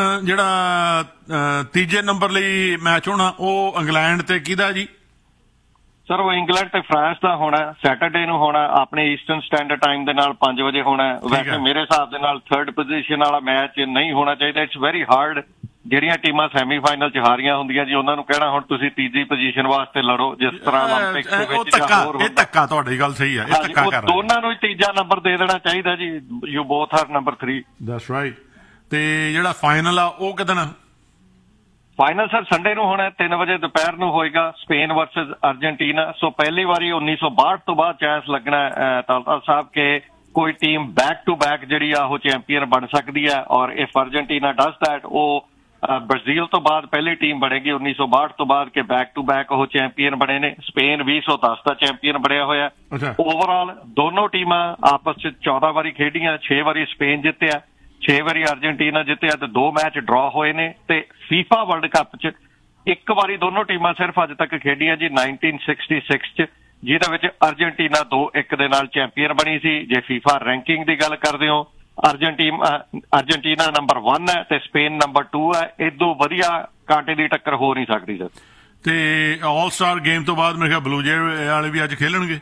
ਜਿਹੜਾ ਤੀਜੇ ਨੰਬਰ ਲਈ ਮੈਚ ਹੋਣਾ ਉਹ ਇੰਗਲੈਂਡ ਤੇ ਕਿਹਦਾ ਜੀ? ਸਰ ਉਹ ਇੰਗਲੈਂਡ ਤੇ ਫਰਾਂਸ ਦਾ ਹੋਣਾ, ਸੈਟਰਡੇ ਨੂੰ ਹੋਣਾ ਆਪਣੇ ਈਸਟਰਨ ਸਟੈਂਡਰਡ ਟਾਈਮ ਦੇ ਨਾਲ 5 ਵਜੇ ਹੋਣਾ। ਵੈਸੇ ਮੇਰੇ ਹਿਸਾਬ ਦੇ ਨਾਲ 3rd ਪੋਜੀਸ਼ਨ ਵਾਲਾ ਮੈਚ ਨਹੀਂ ਹੋਣਾ ਚਾਹੀਦਾ। It's very hard. ਜਿਹੜੀਆਂ ਟੀਮਾਂ ਸੈਮੀਫਾਈਨਲ 'ਚ ਹਾਰੀਆਂ ਹੁੰਦੀਆਂ ਜੀ ਉਹਨਾਂ ਨੂੰ ਕਹਿਣਾ ਹੁਣ ਤੁਸੀਂ ਤੀਜੀ ਪੋਜੀਸ਼ਨ ਵਾਸਤੇ ਲੜੋ, ਜਿਸ ਤਰ੍ਹਾਂ 올림픽ਸ ਦੇ ਵਿੱਚ ਜਾਂ ਹੋਰ। ਇਹ ਧੱਕਾ, ਤੁਹਾਡੀ ਗੱਲ ਸਹੀ ਹੈ, ਇਹ ਧੱਕਾ ਕਰ ਰਹੇ। ਦੋਨਾਂ ਨੂੰ ਤੀਜਾ ਨੰਬਰ ਦੇ ਦੇਣਾ ਚਾਹੀਦਾ ਜੀ, you both are number 3। That's right. ਤੇ ਜਿਹੜਾ ਫਾਈਨਲ ਆ ਉਹ ਕਿਦਣ? ਫਾਈਨਲ ਸਰ ਸੰਡੇ ਨੂੰ ਹੋਣਾ, 3 ਵਜੇ ਦੁਪਹਿਰ ਨੂੰ ਹੋਏਗਾ, ਸਪੇਨ ਵਰਸਸ ਅਰਜਨਟੀਨਾ। ਸੋ ਪਹਿਲੀ ਵਾਰੀ 1962 ਤੋਂ ਬਾਅਦ ਚਾਂਸ ਲੱਗਣਾ ਤਾਲਤਾ ਸਾਹਿਬ ਕਿ ਕੋਈ ਟੀਮ ਬੈਕ ਟੂ ਬੈਕ ਜਿਹੜੀ ਆ ਉਹ ਚੈਂਪੀਅਨ ਬਣ ਸਕਦੀ ਹੈ। ਔਰ ਇਫ ਅਰਜਨਟੀਨਾ ਡਸ ਦੈਟ, ਉਹ ਬ੍ਰਾਜ਼ੀਲ ਤੋਂ ਬਾਅਦ ਪਹਿਲੀ ਟੀਮ ਬਣੇਗੀ 1962 ਤੋਂ ਬਾਅਦ ਕਿ ਬੈਕ ਟੂ ਬੈਕ ਉਹ ਚੈਂਪੀਅਨ ਬਣੇ ਨੇ। ਸਪੇਨ 2010 ਦਾ ਚੈਂਪੀਅਨ ਬਣਿਆ ਹੋਇਆ। ਓਵਰਆਲ ਦੋਨੋਂ ਟੀਮਾਂ ਆਪਸ 'ਚ 14 ਵਾਰੀ ਖੇਡੀਆਂ, 6 ਵਾਰੀ ਸਪੇਨ ਜਿੱਤਿਆ, 6 ਵਾਰੀ ਅਰਜਨਟੀਨਾ ਜਿੱਤਿਆ ਤੇ 2 ਮੈਚ ਡਰਾ ਹੋਏ ਨੇ। ਤੇ ਫੀਫਾ ਵਰਲਡ ਕੱਪ 'ਚ ਇੱਕ ਵਾਰੀ ਦੋਨੋਂ ਟੀਮਾਂ ਸਿਰਫ ਅੱਜ ਤੱਕ ਖੇਡੀਆਂ ਜੀ 1966 'ਚ, ਜਿਹਦੇ ਵਿੱਚ ਅਰਜਨਟੀਨਾ 2-1 ਦੇ ਨਾਲ ਚੈਂਪੀਅਨ ਬਣੀ ਸੀ। ਜੇ ਫੀਫਾ ਰੈਂਕਿੰਗ ਦੀ ਗੱਲ ਕਰਦੇ ਹੋ, ਅਰਜਨਟੀਨਾ ਨੰਬਰ 1 ਹੈ ਤੇ ਸਪੇਨ ਨੰਬਰ 2 ਹੈ। ਇਦੋਂ ਵਧੀਆ ਕਾਂਟੇ ਦੀ ਟੱਕਰ ਹੋ ਨਹੀਂ ਸਕਦੀ ਸਰ। ਤੇ ਆਲ ਸਟਾਰ ਗੇਮ ਤੋਂ ਬਾਅਦ ਮੇਰੇ ਖਿਆਲ ਬਲੂ ਜੇ ਵਾਲੇ ਵੀ ਅੱਜ ਖੇਲਣਗੇ।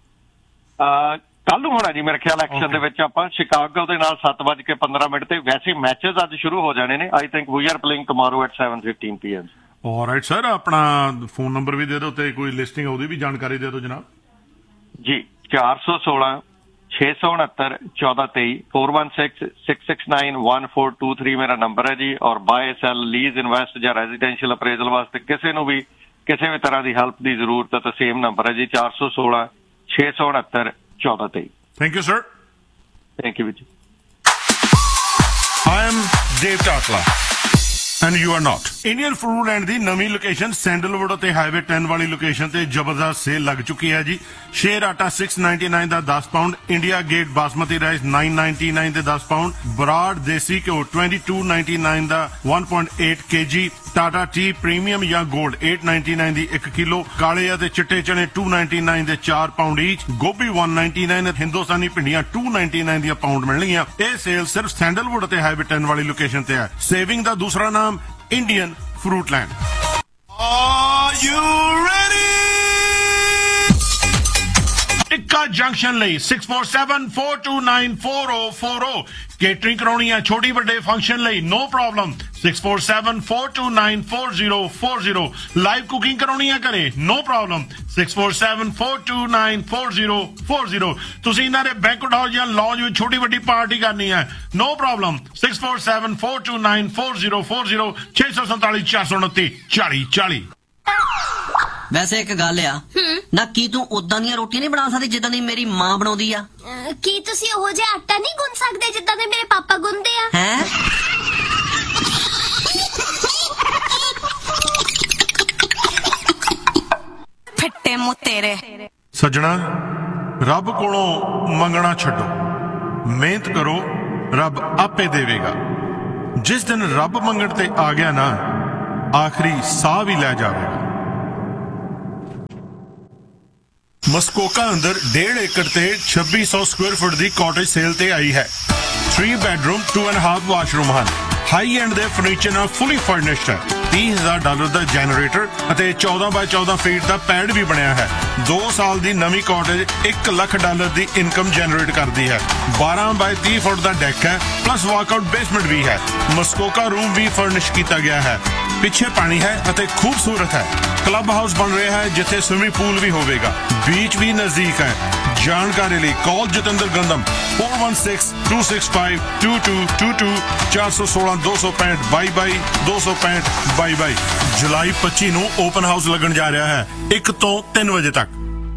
ਕੱਲ ਨੂੰ ਹੋਣਾ ਜੀ ਮੇਰੇ ਖਿਆਲ ਐਕਸ਼ਨ ਦੇ ਵਿੱਚ ਆਪਾਂ ਸ਼ਿਕਾਗੋ ਦੇ ਨਾਲ 7:15 ਤੇ। ਵੈਸੇ ਮੈਚਸ ਅੱਜ ਸ਼ੁਰੂ ਹੋ ਜਾਣੇ ਨੇ। I think we R playing tomorrow at 7:15 PM। All right sir, ਆਪਣਾ ਫੋਨ ਨੰਬਰ ਵੀ ਦੇ ਦਿਓ ਤੇ ਕੋਈ ਲਿਸਟਿੰਗ ਉਹਦੀ ਵੀ ਜਾਣਕਾਰੀ ਦੇ ਦਿਓ ਜਨਾਬ ਜੀ। 416 669 1423 416-669-1423 ਮੇਰਾ ਨੰਬਰ ਹੈ ਜੀ। ਔਰ ਬਾਏ ਸੈਲ, ਲੀਜ਼, ਇਨਵੈਸਟ ਜਾਂ ਰੈਜ਼ੀਡੈਂਸ਼ੀਅਲ ਅਪਰੇਜ਼ਲ ਵਾਸਤੇ ਕਿਸੇ ਨੂੰ ਵੀ ਕਿਸੇ ਵੀ ਤਰ੍ਹਾਂ ਦੀ ਹੈਲਪ ਦੀ ਜ਼ਰੂਰਤ ਹੈ ਤਾਂ ਸੇਮ ਨੰਬਰ ਹੈ ਜੀ, 416 669 1423। Thank you sir. Thank you ਜੀ। I am Dave Chakla and you are not। Indian food land ਦੀ ਨਵੀਂ ਲੋਕੇਸ਼ਨ ਸੈਂਡਲਵੁੱਡ ਅਤੇ ਹਾਈਵੇ 10 ਵਾਲੀ ਲੋਕੇਸ਼ਨ ਤੇ ਜ਼ਬਰਦਸਤ ਸੇਲ ਲੱਗ ਚੁੱਕੀ ਹੈ ਜੀ। ਸ਼ੇਰ ਆਟਾ 699 ਦਾ 10 pound, India gate basmati rice 999 ਦੇ 10 ਪਾਉਂਡ, ਬਰਾਡ ਦੇਸੀ ਘਿਓ 2299 ਦਾ 1.8 kg, ਟਾਟਾ ਟੀ ਪ੍ਰੀਮੀਅਮ ਜਾਂ 골ਡ 899 ਦੀ 1 ਕਿਲੋ, ਕਾਲੇ ਅਤੇ ਚਿੱਟੇ ਚਨੇ 299 ਦੇ 4 ਪਾਉਂਡ ਈਚ, ਗੋਭੀ 199, ਹਿੰਦੁਸਤਾਨੀ ਭਿੰਡੀਆਂ 299 ਦੀਆਂ ਪਾਉਂਡ ਮਿਲਣਗੀਆਂ। ਇਹ ਸੇਲ ਸਿਰਫ ਸੈਂਡਲਵੁੱਡ ਅਤੇ ਹਾਈਵੇ 10 ਵਾਲੀ ਲੋਕੇਸ਼ਨ ਤੇ ਹੈ। ਸੇਵਿੰਗ ਦਾ ਦੂਸਰਾ ਨਾਮ Indian fruit land. Are you ready? Tikka junction ਲਈ 6474294040 ਕੇਟਰਿੰਗ ਕਰਾਉਣੀ ਹੈ ਛੋਟੀ ਵੱਡੇ ਫੰਕਸ਼ਨ ਲਈ, ਨੋ ਪ੍ਰੋਬਲਮ। 6474294040 ਲਾਈਵ ਕੁਕਿੰਗ ਕਰਾਉਣੀ ਹੈ ਘਰੇ, ਨੋ ਪ੍ਰੋਬਲਮ। 6474294040 ਤੁਸੀਂ ਇਹਨਾਂ ਦੇ ਬੈਂਕਟ ਹਾਲ ਜਾਂ ਲੌਂਜ ਵਿੱਚ ਛੋਟੀ ਵੱਡੀ ਪਾਰਟੀ ਕਰਨੀ ਹੈ, ਨੋ ਪ੍ਰੋਬਲਮ। 6474294040 647 429 4040। ਵੈਸੇ ਇੱਕ ਗੱਲ ਆ ਨਾ, ਕੀ ਤੂੰ ਉਦਾਂ ਦੀਆਂ ਰੋਟੀਆਂ ਨਹੀਂ ਬਣਾ ਸਕਦੀ ਜਿੱਦਾਂ ਦੀ ਮੇਰੀ ਮਾਂ ਬਣਾਉਂਦੀ ਆ? ਕੀ ਤੁਸੀਂ ਉਹੋ ਜਿਹਾ ਆਟਾ ਨਹੀਂ ਗੁੰਨ ਸਕਦੇ ਜਿੱਦਾਂ ਦੇ ਮੇਰੇ ਪਾਪਾ ਗੁੰਨਦੇ ਆ? ਹੈ ਫਿੱਟੇ ਮੂੰਹ ਤੇਰੇ। ਸੱਜਣਾ, ਰੱਬ ਕੋਲੋਂ ਮੰਗਣਾ ਛੱਡੋ, ਮਿਹਨਤ ਕਰੋ, ਰੱਬ ਆਪੇ ਦੇਵੇਗਾ। ਜਿਸ ਦਿਨ ਰੱਬ ਮੰਗਣ ਤੇ ਆ ਗਿਆ ਨਾ, ਆਖਰੀ ਸਾਹ ਵੀ ਲੈ ਜਾਵੇਗਾ। ਮਸਕੋਕਾ ਅੰਦਰ 1.5 ਏਕੜ ਤੇ 2600 ਸਕੁਅਰ ਫੁੱਟ ਦੀ ਕਾਟੇਜ ਸੇਲ ਤੇ ਆਈ ਹੈ। 3 ਬੈਡਰੂਮ 2.5 ਵਾਸ਼ਰੂਮ ਹਨ। ਹਾਈ ਐਂਡ ਦੇ ਫਰਨੀਚਰ ਨਾਲ ਫੁੱਲੀ ਫਰਨਿਸ਼ਡ ਹੈ। $30,000 ਦਾ ਜਨਰੇਟਰ ਅਤੇ 14 ਬਾਈ 14 ਫੀਟ ਦਾ ਪੈਡ ਵੀ ਬਣਿਆ ਹੈ। 2 ਸਾਲ ਦੀ ਨਵੀਂ ਕਾਟੇਜ $1 ਲੱਖ ਦੀ ਇਨਕਮ ਜਨਰੇਟ ਕਰਦੀ ਹੈ। 12 ਬਾਈ 30 ਫੁੱਟ ਦਾ ਡੈਕ ਹੈ, ਪਲੱਸ ਵਾਕਆਊਟ ਬੇਸਮੈਂਟ ਵੀ ਹੈ। ਮਸਕੋਕਾ ਰੂਮ ਵੀ ਫਰਨਿਸ਼ ਕੀਤਾ ਗਿਆ ਹੈ। ਪਿੱਛੇ ਪਾਣੀ ਹੈ ਅਤੇ ਖੂਬਸੂਰਤ ਹੈ। ਕਲੱਬ ਹਾਊਸ ਬਣ ਰਿਹਾ ਹੈ ਜਿੱਥੇ ਸਵਿਮਿੰਗ ਪੂਲ ਵੀ ਹੋਵੇਗਾ। बीच भी नजदीक है। जानकारी लिए कॉल जितेंद्र गंदम 4162652222 416 265 22 265 22। जुलाई 25 ਨੂੰ ओपन हाउस लगन जा रहा है 1 ਤੋਂ 3 ਵਜੇ ਤੱਕ।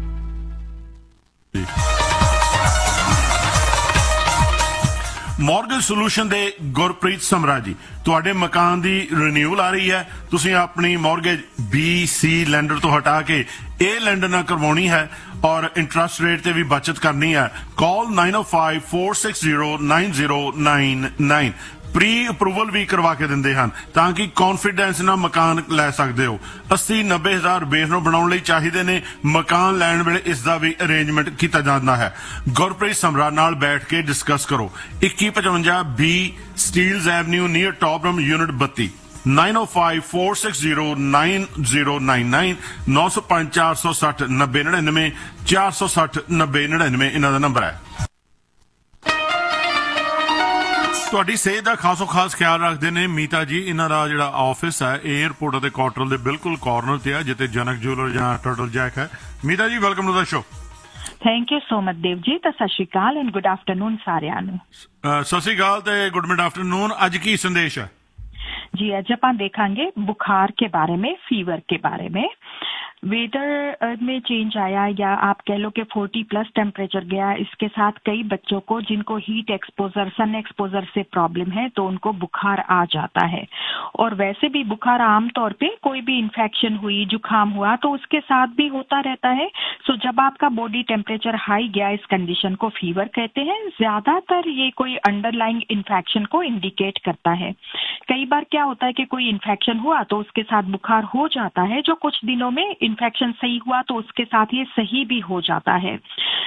ਮੌਰਗੇਜ ਸੋਲੂਸ਼ਨ ਦੇ ਗੁਰਪ੍ਰੀਤ ਸਮਰਾ ਜੀ, ਤੁਹਾਡੇ ਮਕਾਨ ਦੀ ਰੀਨਿਊਅਲ ਆ ਰਹੀ ਹੈ। ਤੁਸੀਂ ਆਪਣੀ ਮੌਰਗੇਜ BC ਲੈਂਡਰ ਤੋਂ ਹਟਾ ਕੇ ਇਹ ਲੈਂਡਰ ਨਾਲ ਕਰਵਾਉਣੀ ਹੈ ਔਰ ਇੰਟਰਸਟ ਰੇਟ ਤੇ ਵੀ ਬਚਤ ਕਰਨੀ ਹੈ। ਕਾਲ 9054609099। ਪ੍ਰੀ ਅਪਰੂਵਲ ਵੀ ਕਰਵਾ ਕੇ ਦਿੰਦੇ ਹਨ ਤਾਂ ਕਿ ਕੌਨਫੀਡੈਂਸ ਨਾਲ ਮਕਾਨ ਲੈ ਸਕਦੇ ਹੋ। 80-90 ਹਜ਼ਾਰ ਬੇਸ ਨੂੰ ਬਣਾਉਣ ਲਈ ਚਾਹੀਦੇ ਨੇ। ਮਕਾਨ ਲੈਣ ਵੇਲੇ ਇਸ ਦਾ ਵੀ ਅਰੇਂਜਮੈਂਟ ਕੀਤਾ ਜਾਂਦਾ ਹੈ। ਗੁਰਪ੍ਰੀਤ ਸਮਰਾ ਨਾਲ ਬੈਠ ਕੇ ਡਿਸਕਸ ਕਰੋ। 2155 B ਸਟੀਲਜ਼ ਐਵਨਿਊ ਨੀਅਰ ਟੌਪਰਮ ਯੂਨਿਟ 32 9054609099 905 460 9099 460 9099 ਇਹਨਾਂ ਦਾ ਨੰਬਰ ਹੈ। ਤੁਹਾਡੀ ਸਿਹਤ ਦਾ ਖਾਸੋ ਖਾਸ ਖਿਆਲ ਰੱਖਦੇ ਨੇ ਮੀਤਾ ਜੀ। ਇਹਨਾਂ ਦਾ ਜਿਹੜਾ ਆਫਿਸ ਹੈ 에ਅਰਪੋਰਟ ਅਤੇ ਕਾਟਰਲ ਦੇ ਬਿਲਕੁਲ ਕਾਰਨਰ ਤੇ ਹੈ ਜਿੱਥੇ ਜਨਕ ਜੂਲਰ ਜਾਂ ਟਰਟਲ ਜੈਕ ਹੈ। ਮੀਤਾ ਜੀ welcome to the show. Thank you so much Dev ji. ਤਾਂ ਸਤਿ ਸ਼੍ਰੀ ਅਕਾਲ ਐਂਡ ਗੁੱਡ ਆਫਟਰਨੂਨ ਸਾਰਿਆਂ ਨੂੰ। ਸਤਿ ਸ਼੍ਰੀ ਅਕਾਲ ਤੇ ਗੁੱਡ ਮਿਡ ਆਫਟਰਨੂਨ। ਅੱਜ ਕੀ ਸੰਦੇਸ਼ ਹੈ जी? आज अपन देखेंगे बुखार के बारे में, फीवर के बारे में। वेदर में चेंज आया या आप कह लो कि 40+ टेम्परेचर गया, इसके साथ कई बच्चों को जिनको हीट एक्सपोजर, सन एक्सपोजर से प्रॉब्लम है तो उनको बुखार आ जाता है। और वैसे भी बुखार आमतौर पे कोई भी इन्फेक्शन हुई, जुकाम हुआ तो उसके साथ भी होता रहता है। सो जब आपका बॉडी टेम्परेचर हाई गया, इस कंडीशन को फीवर कहते हैं। ज्यादातर ये कोई अंडरलाइंग इन्फेक्शन को इंडिकेट करता है। कई बार क्या होता है कि कोई इन्फेक्शन हुआ तो उसके साथ बुखार हो जाता है, जो कुछ दिनों में इन्फेक्शन सही हुआ तो उसके साथ ये सही भी हो जाता है।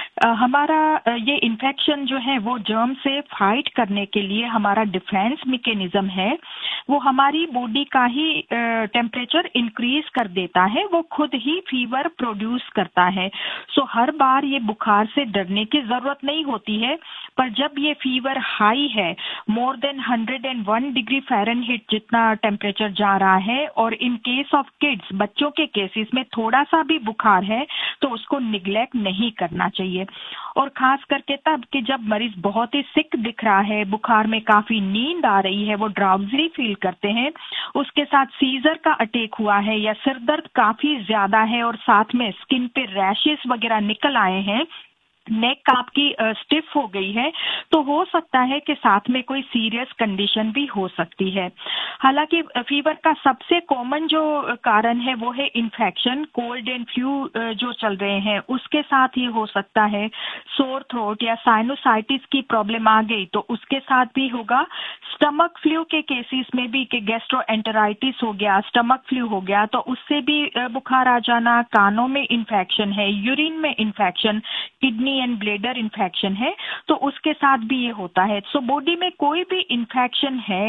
हमारा ये इन्फेक्शन जो है वो जर्म से फाइट करने के लिए हमारा डिफेंस मैकेनिज्म है, वो हमारी बॉडी का ही टेम्परेचर इंक्रीज कर देता है, वो खुद ही फीवर प्रोड्यूस करता है। सो हर बार ये बुखार से डरने की जरूरत नहीं होती है, पर जब ये फीवर हाई है, मोर देन 101 डिग्री फ़ारेनहीट जितना टेम्परेचर जा रहा है, और इन केस ऑफ किड्स, बच्चों के केसेस में थोड़ा सा भी बुखार है तो उसको निग्लेक्ट नहीं करना चाहिए। और खास करके तब कि जब मरीज बहुत ही सिक दिख रहा है, बुखार में काफी नींद आ रही है, वो ड्राउजी फील करते हैं, उसके साथ सीजर का अटैक हुआ है या सिर दर्द काफी ज्यादा है और साथ में स्किन पे रैशेस वगैरह निकल आए हैं, नेक आपकी स्टिफ हो गई है, तो हो सकता है कि साथ में कोई सीरियस कंडीशन भी हो सकती है। हालांकि फीवर का सबसे कॉमन जो कारण है वो है इन्फेक्शन, कोल्ड एंड फ्लू जो चल रहे हैं उसके साथ ही हो सकता है। सोर थ्रोट या साइनोसाइटिस की प्रॉब्लम आ गई तो उसके साथ भी होगा। स्टमक फ्लू के केसेस में भी कि गैस्ट्रोएंटेराइटिस हो गया, स्टमक फ्लू हो गया, तो उससे भी बुखार आ जाना। कानों में इन्फेक्शन है, यूरिन में infection, kidney and bladder infection है तो उसके साथ भी ये होता है। सो बॉडी में कोई भी इन्फेक्शन है,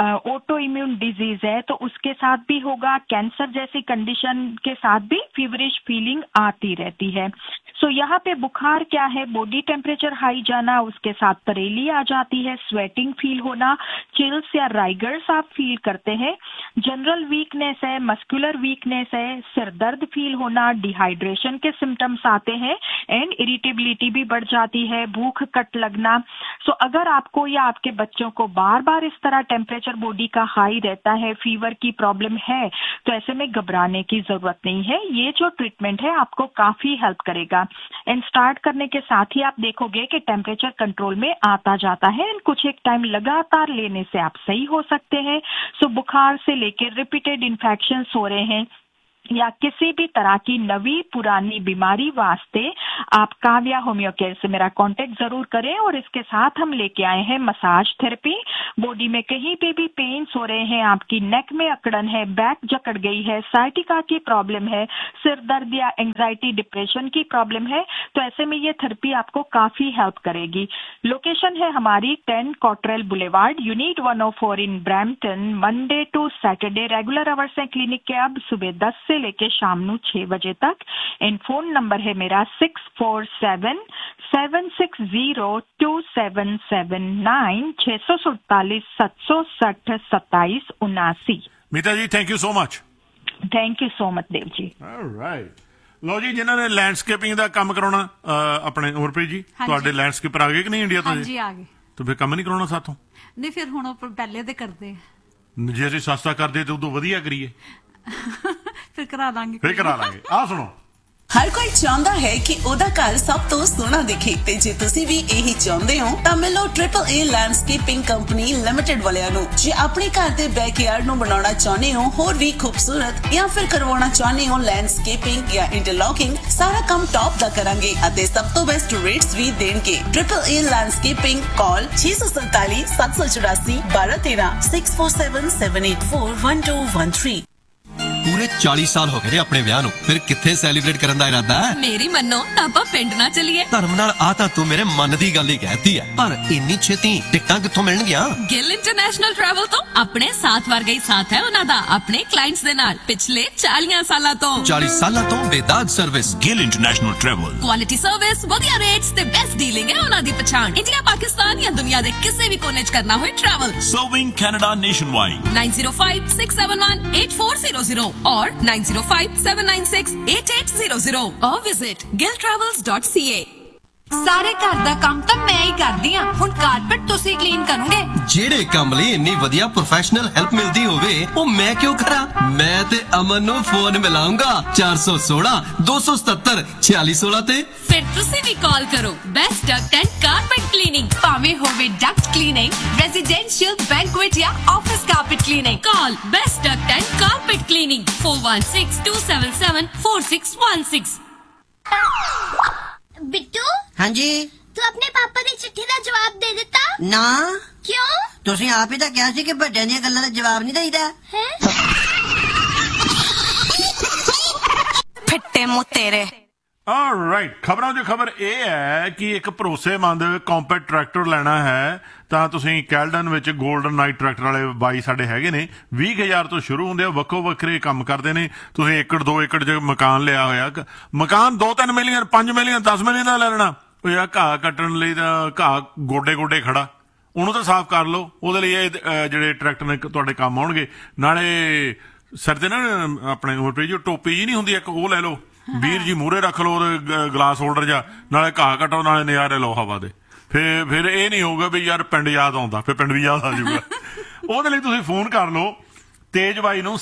ऑटो इम्यून डिजीज है तो उसके साथ भी होगा। कैंसर जैसी कंडीशन के साथ भी फीवरिश फीलिंग आती रहती है। सो यहाँ पे बुखार क्या है, बॉडी टेम्परेचर हाई जाना, उसके साथ तरेली आ जाती है, स्वेटिंग फील होना, चिल्स या राइगर्स आप फील करते हैं, जनरल वीकनेस है, मस्कुलर वीकनेस है, सिर दर्द फील होना, डिहाइड्रेशन के सिम्टम्स आते हैं एंड इरिटेबिलिटी भी बढ़ जाती है, भूख कट लगना। सो अगर आपको या आपके बच्चों को बार बार इस तरह टेम्परेचर बॉडी का हाई रहता है, फीवर की प्रॉब्लम है, तो ऐसे में घबराने की जरूरत नहीं है। ये जो ट्रीटमेंट है आपको काफी हेल्प करेगा एंड स्टार्ट करने के साथ ही आप देखोगे कि टेम्परेचर कंट्रोल में आता जाता है एंड कुछ एक टाइम लगातार लेने से आप सही हो सकते हैं। सो बुखार से लेकर रिपीटेड इन्फेक्शंस हो रहे हैं या किसी भी तरह की नवी पुरानी बीमारी वास्ते आप काव्या होम्यो केयर से मेरा कांटेक्ट जरूर करें। और इसके साथ हम लेके आए हैं मसाज थेरेपी। बॉडी में कहीं पे भी पेन्स हो रहे हैं, आपकी नेक में अकड़न है, बैक जकड़ गई है, साइटिका की प्रॉब्लम है, सिर दर्द या एंग्जाइटी डिप्रेशन की प्रॉब्लम है, तो ऐसे में ये थेरेपी आपको काफी हेल्प करेगी। लोकेशन है हमारी 10 Cottrell boulevard, unit 104 in Brampton. Monday to Saturday regular hours है क्लिनिक के अब सुबह 10 से लेके शाम ਨੂੰ 6 ਵਜੇ ਤੱਕ। एंड फोन नंबर है मेरा 6477602779 647-760-2779। मीता जी thank you so much. Thank you so much Dev ji. Right ਲਓ ਜੀ, ਜਿਨ੍ਹਾਂ ਨੇ ਲੈਂਡਸਕੇਪਿੰਗ ਦਾ ਕੰਮ ਕਰਾਉਣਾ ਆਪਣੇ ਉਮਰਪ੍ਰੀਤ ਜੀ, ਤੁਹਾਡੇ ਲੈਂਡਸਕੇਪਰ ਆ ਗਏ ਕਿ ਨਹੀਂ ਇੰਡੀਆ ਤੋਂ? ਹਾਂਜੀ ਆ ਗਏ। ਤੇ ਫਿਰ ਕੰਮ ਨਹੀਂ ਕਰਾਉਣਾ ਸਾਥੋਂ? ਨਹੀਂ ਫਿਰ ਹੁਣ ਉਹ ਪਹਿਲੇ ਦੇ ਕਰਦੇ ਜੇ ਅਸੀਂ ਸਸਤਾ ਕਰਦੇ ਤੇ ਉਦੋਂ ਵਧੀਆ ਕਰੀਏ, ਫਿਰ ਕਰਾ ਦਾਂਗੇ। ਫਿਰ ਕਰਾ ਲਾਂਗੇ। ਆਹ ਸੁਣੋ, हर कोई चाहता है कि ओदा घर सब तो सोहना दिखे ते जे तुसी भी यही चाहते हो तां मिलो triple A landscaping company limited वालियां नू। जे अपने घर दे बैकयार्ड नू बनाना चाहते हो होर भी खूबसूरत या फिर करवाना चाहते हो लैंडस्केपिंग या इंटरलॉकिंग, सारा काम टॉप दा करांगे अते सब तो बेस्ट रेट्स भी देंगे। Triple A landscaping call 647 784 1213 647 784 1213। ਪੂਰੇ 40 ਸਾਲ ਹੋ ਗਏ ਨੇ ਆਪਣੇ ਵਿਆਹ ਨੂੰ, ਫਿਰ ਕਿੱਥੇ ਸੈਲੀਬ੍ਰੇਟ ਕਰਨ ਦਾ ਇਰਾਦਾ ਹੈ? ਮੇਰੀ ਮੰਨੋ ਤਾਂ ਆਪਾਂ ਪਿੰਡ ਨਾ ਚੱਲੀਏ। ਧਰਮ ਨਾਲ ਆ ਤਾਂ ਤੂੰ ਮੇਰੇ ਮਨ ਦੀ ਗੱਲ ਹੀ ਕਹਿਤੀ ਹੈ, ਪਰ ਇੰਨੀ ਛੇਤੀ ਟਿਕਟਾਂ ਕਿੱਥੋਂ ਮਿਲਣਗੀਆਂ? ਗਿੱਲ ਇੰਟਰਨੈਸ਼ਨਲ ਟਰੈਵਲ ਤੋਂ। ਆਪਣੇ ਸਾਥ ਵਰਗਾ ਹੀ ਸਾਥ ਹੈ ਉਹਨਾਂ ਦਾ ਆਪਣੇ ਕਲਾਇੰਟਸ ਦੇ ਨਾਲ ਪਿਛਲੇ 40 ਸਾਲਾਂ ਤੋਂ। 40 ਸਾਲਾਂ ਤੋਂ ਬੇਦਾਗ service. Gill international travel. Quality service, ਵਧੀਆ ਰੇਟਸ ਤੇ ਬੈਸਟ ਡੀਲਿੰਗ ਹੈ ਉਹਨਾਂ ਦੀ ਪਛਾਣ। ਇੰਡੀਆ, ਪਾਕਿਸਤਾਨ ਜਾਂ ਦੁਨੀਆ ਦੇ ਕਿਸੇ ਵੀ ਕੋਨੇ 'ਚ ਕਰਨਾ ਹੋਏ travel. Serving Canada nationwide. 9057618800 or 9057968800 or visit gilltravels.ca। ਸਾਰੇ ਘਰ ਦਾ ਕੰਮ ਤਾਂ ਮੈਂ ਹੀ ਕਰਦੀ ਆ, ਹੁਣ ਕਾਰਪੇਟ ਤੁਸੀਂ ਕਲੀਨ ਕਰੋਗੇ। ਜਿਹੜੇ ਕੰਮ ਲਈ ਇੰਨੀ ਵਧੀਆ ਪ੍ਰੋਫੈਸ਼ਨਲ ਹੈਲਪ ਮਿਲਦੀ ਹੋਵੇ ਉਹ ਮੈਂ ਕਿਉਂ ਕਰਾਂ? ਮੈਂ ਤੇ ਅਮਨ ਨੂੰ ਫੋਨ ਮਿਲਾਉਂਗਾ 416 277 4616 ਤੇ। ਫਿਰ ਤੁਸੀਂ ਵੀ ਕਾਲ ਕਰੋ best Duckett and carpet cleaning, ਭਾਵੇਂ ਹੋਵੇ ਡਕਟ ਕਲੀਨਿੰਗ, ਰੈਜ਼ੀਡੈਂਸ਼ੀਅਲ, ਬੈਂਕੁਏਟ ਜਾਂ office carpet cleaning. Call best Duckett and carpet cleaning 4162774616। Bittu हाँ जी। तू अपने पापा की चिट्ठी का जवाब दे देता ना। क्यों? ਤੁਸੀਂ ਆਪ ਹੀ ਤਾਂ ਕਿਹਾ ਸੀ ਕਿ ਵੱਡਿਆਂ ਦੀਆਂ ਗੱਲਾਂ ਦਾ ਜਵਾਬ ਨਹੀਂ ਦੇਈਦਾ। हैं? ਫਿੱਟੇ ਮੂੰਹ ਤੇਰੇ। ਆਲਰਾਈਟ, ਖਬਰਾਂ ਦੀ ਖਬਰ ਇਹ ਹੈ ਕਿ ਇੱਕ ਭਰੋਸੇਮੰਦ ਕੰਪੈਕਟ ਟਰੈਕਟਰ ਲੈਣਾ ਹੈ ਤਾਂ ਤੁਸੀਂ ਕੈਲਡਨ ਵਿੱਚ 골ਡਨ ਨਾਈਟ ਟਰੈਕਟਰ ਵਾਲੇ ਬਾਈ ਸਾਡੇ ਹੈਗੇ ਨੇ। 20,000 ਤੋਂ ਸ਼ੁਰੂ ਹੁੰਦੇ ਆ, ਵੱਖੋ ਵੱਖਰੇ ਕੰਮ ਕਰਦੇ ਨੇ। ਤੁਸੀਂ 1 2 ਏਕੜ 'ਚ ਮਕਾਨ ਲਿਆ ਹੋਇਆ, ਮਕਾਨ 2-3 ਮਿਲੀਅਨ 5 ਮਿਲੀਅਨ 10 ਮਿਲੀਅਨ ਦਾ ਲੈ ਲੈਣਾ। ਉਹ ਯਾਰ ਘਾਹ ਕੱਟਣ ਲਈ ਤਾਂ ਘਾਹ ਗੋਡੇ ਖੜਾ, ਉਹਨੂੰ ਤਾਂ ਸਾਫ਼ ਕਰ ਲਓ। ਉਹਦੇ ਲਈ ਇਹ ਜਿਹੜੇ ਟਰੈਕਟਰ ਨੇ ਤੁਹਾਡੇ ਕੰਮ ਆਉਣਗੇ। ਨਾਲੇ ਸਿਰ ਤੇ ਨਾ ਆਪਣੇ ਉਮਰਪ੍ਰੀਤ ਜੀ ਟੋਪੀ ਜੀ ਨਹੀਂ ਹੁੰਦੀ ਇੱਕ, ਉਹ ਲੈ ਲਓ। ਵੀਰ ਜੀ ਮੂਹਰੇ ਰੱਖ ਲਓ ਉਹਦੇ ਗਲਾਸ ਹੋਲਡਰ ਜਾਂ, ਨਾਲੇ ਘਾਹ ਕੱਟੋ ਨਾਲੇ ਨਜ਼ਾਰੇ ਲਓ ਹਵਾ ਦੇ। ਫਿਰ ਇਹ ਨਹੀਂ ਹੋਊਗਾ ਵੀ ਯਾਰ ਪਿੰਡ ਯਾਦ ਆਉਂਦਾ, ਫਿਰ ਪਿੰਡ ਵੀ ਯਾਦ ਆ ਜਾਊਗਾ। ਉਹਦੇ ਲਈ ਤੁਸੀਂ ਫੋਨ ਕਰ ਲਓ ਤੇਜ ਬਾਈ ਨੂੰ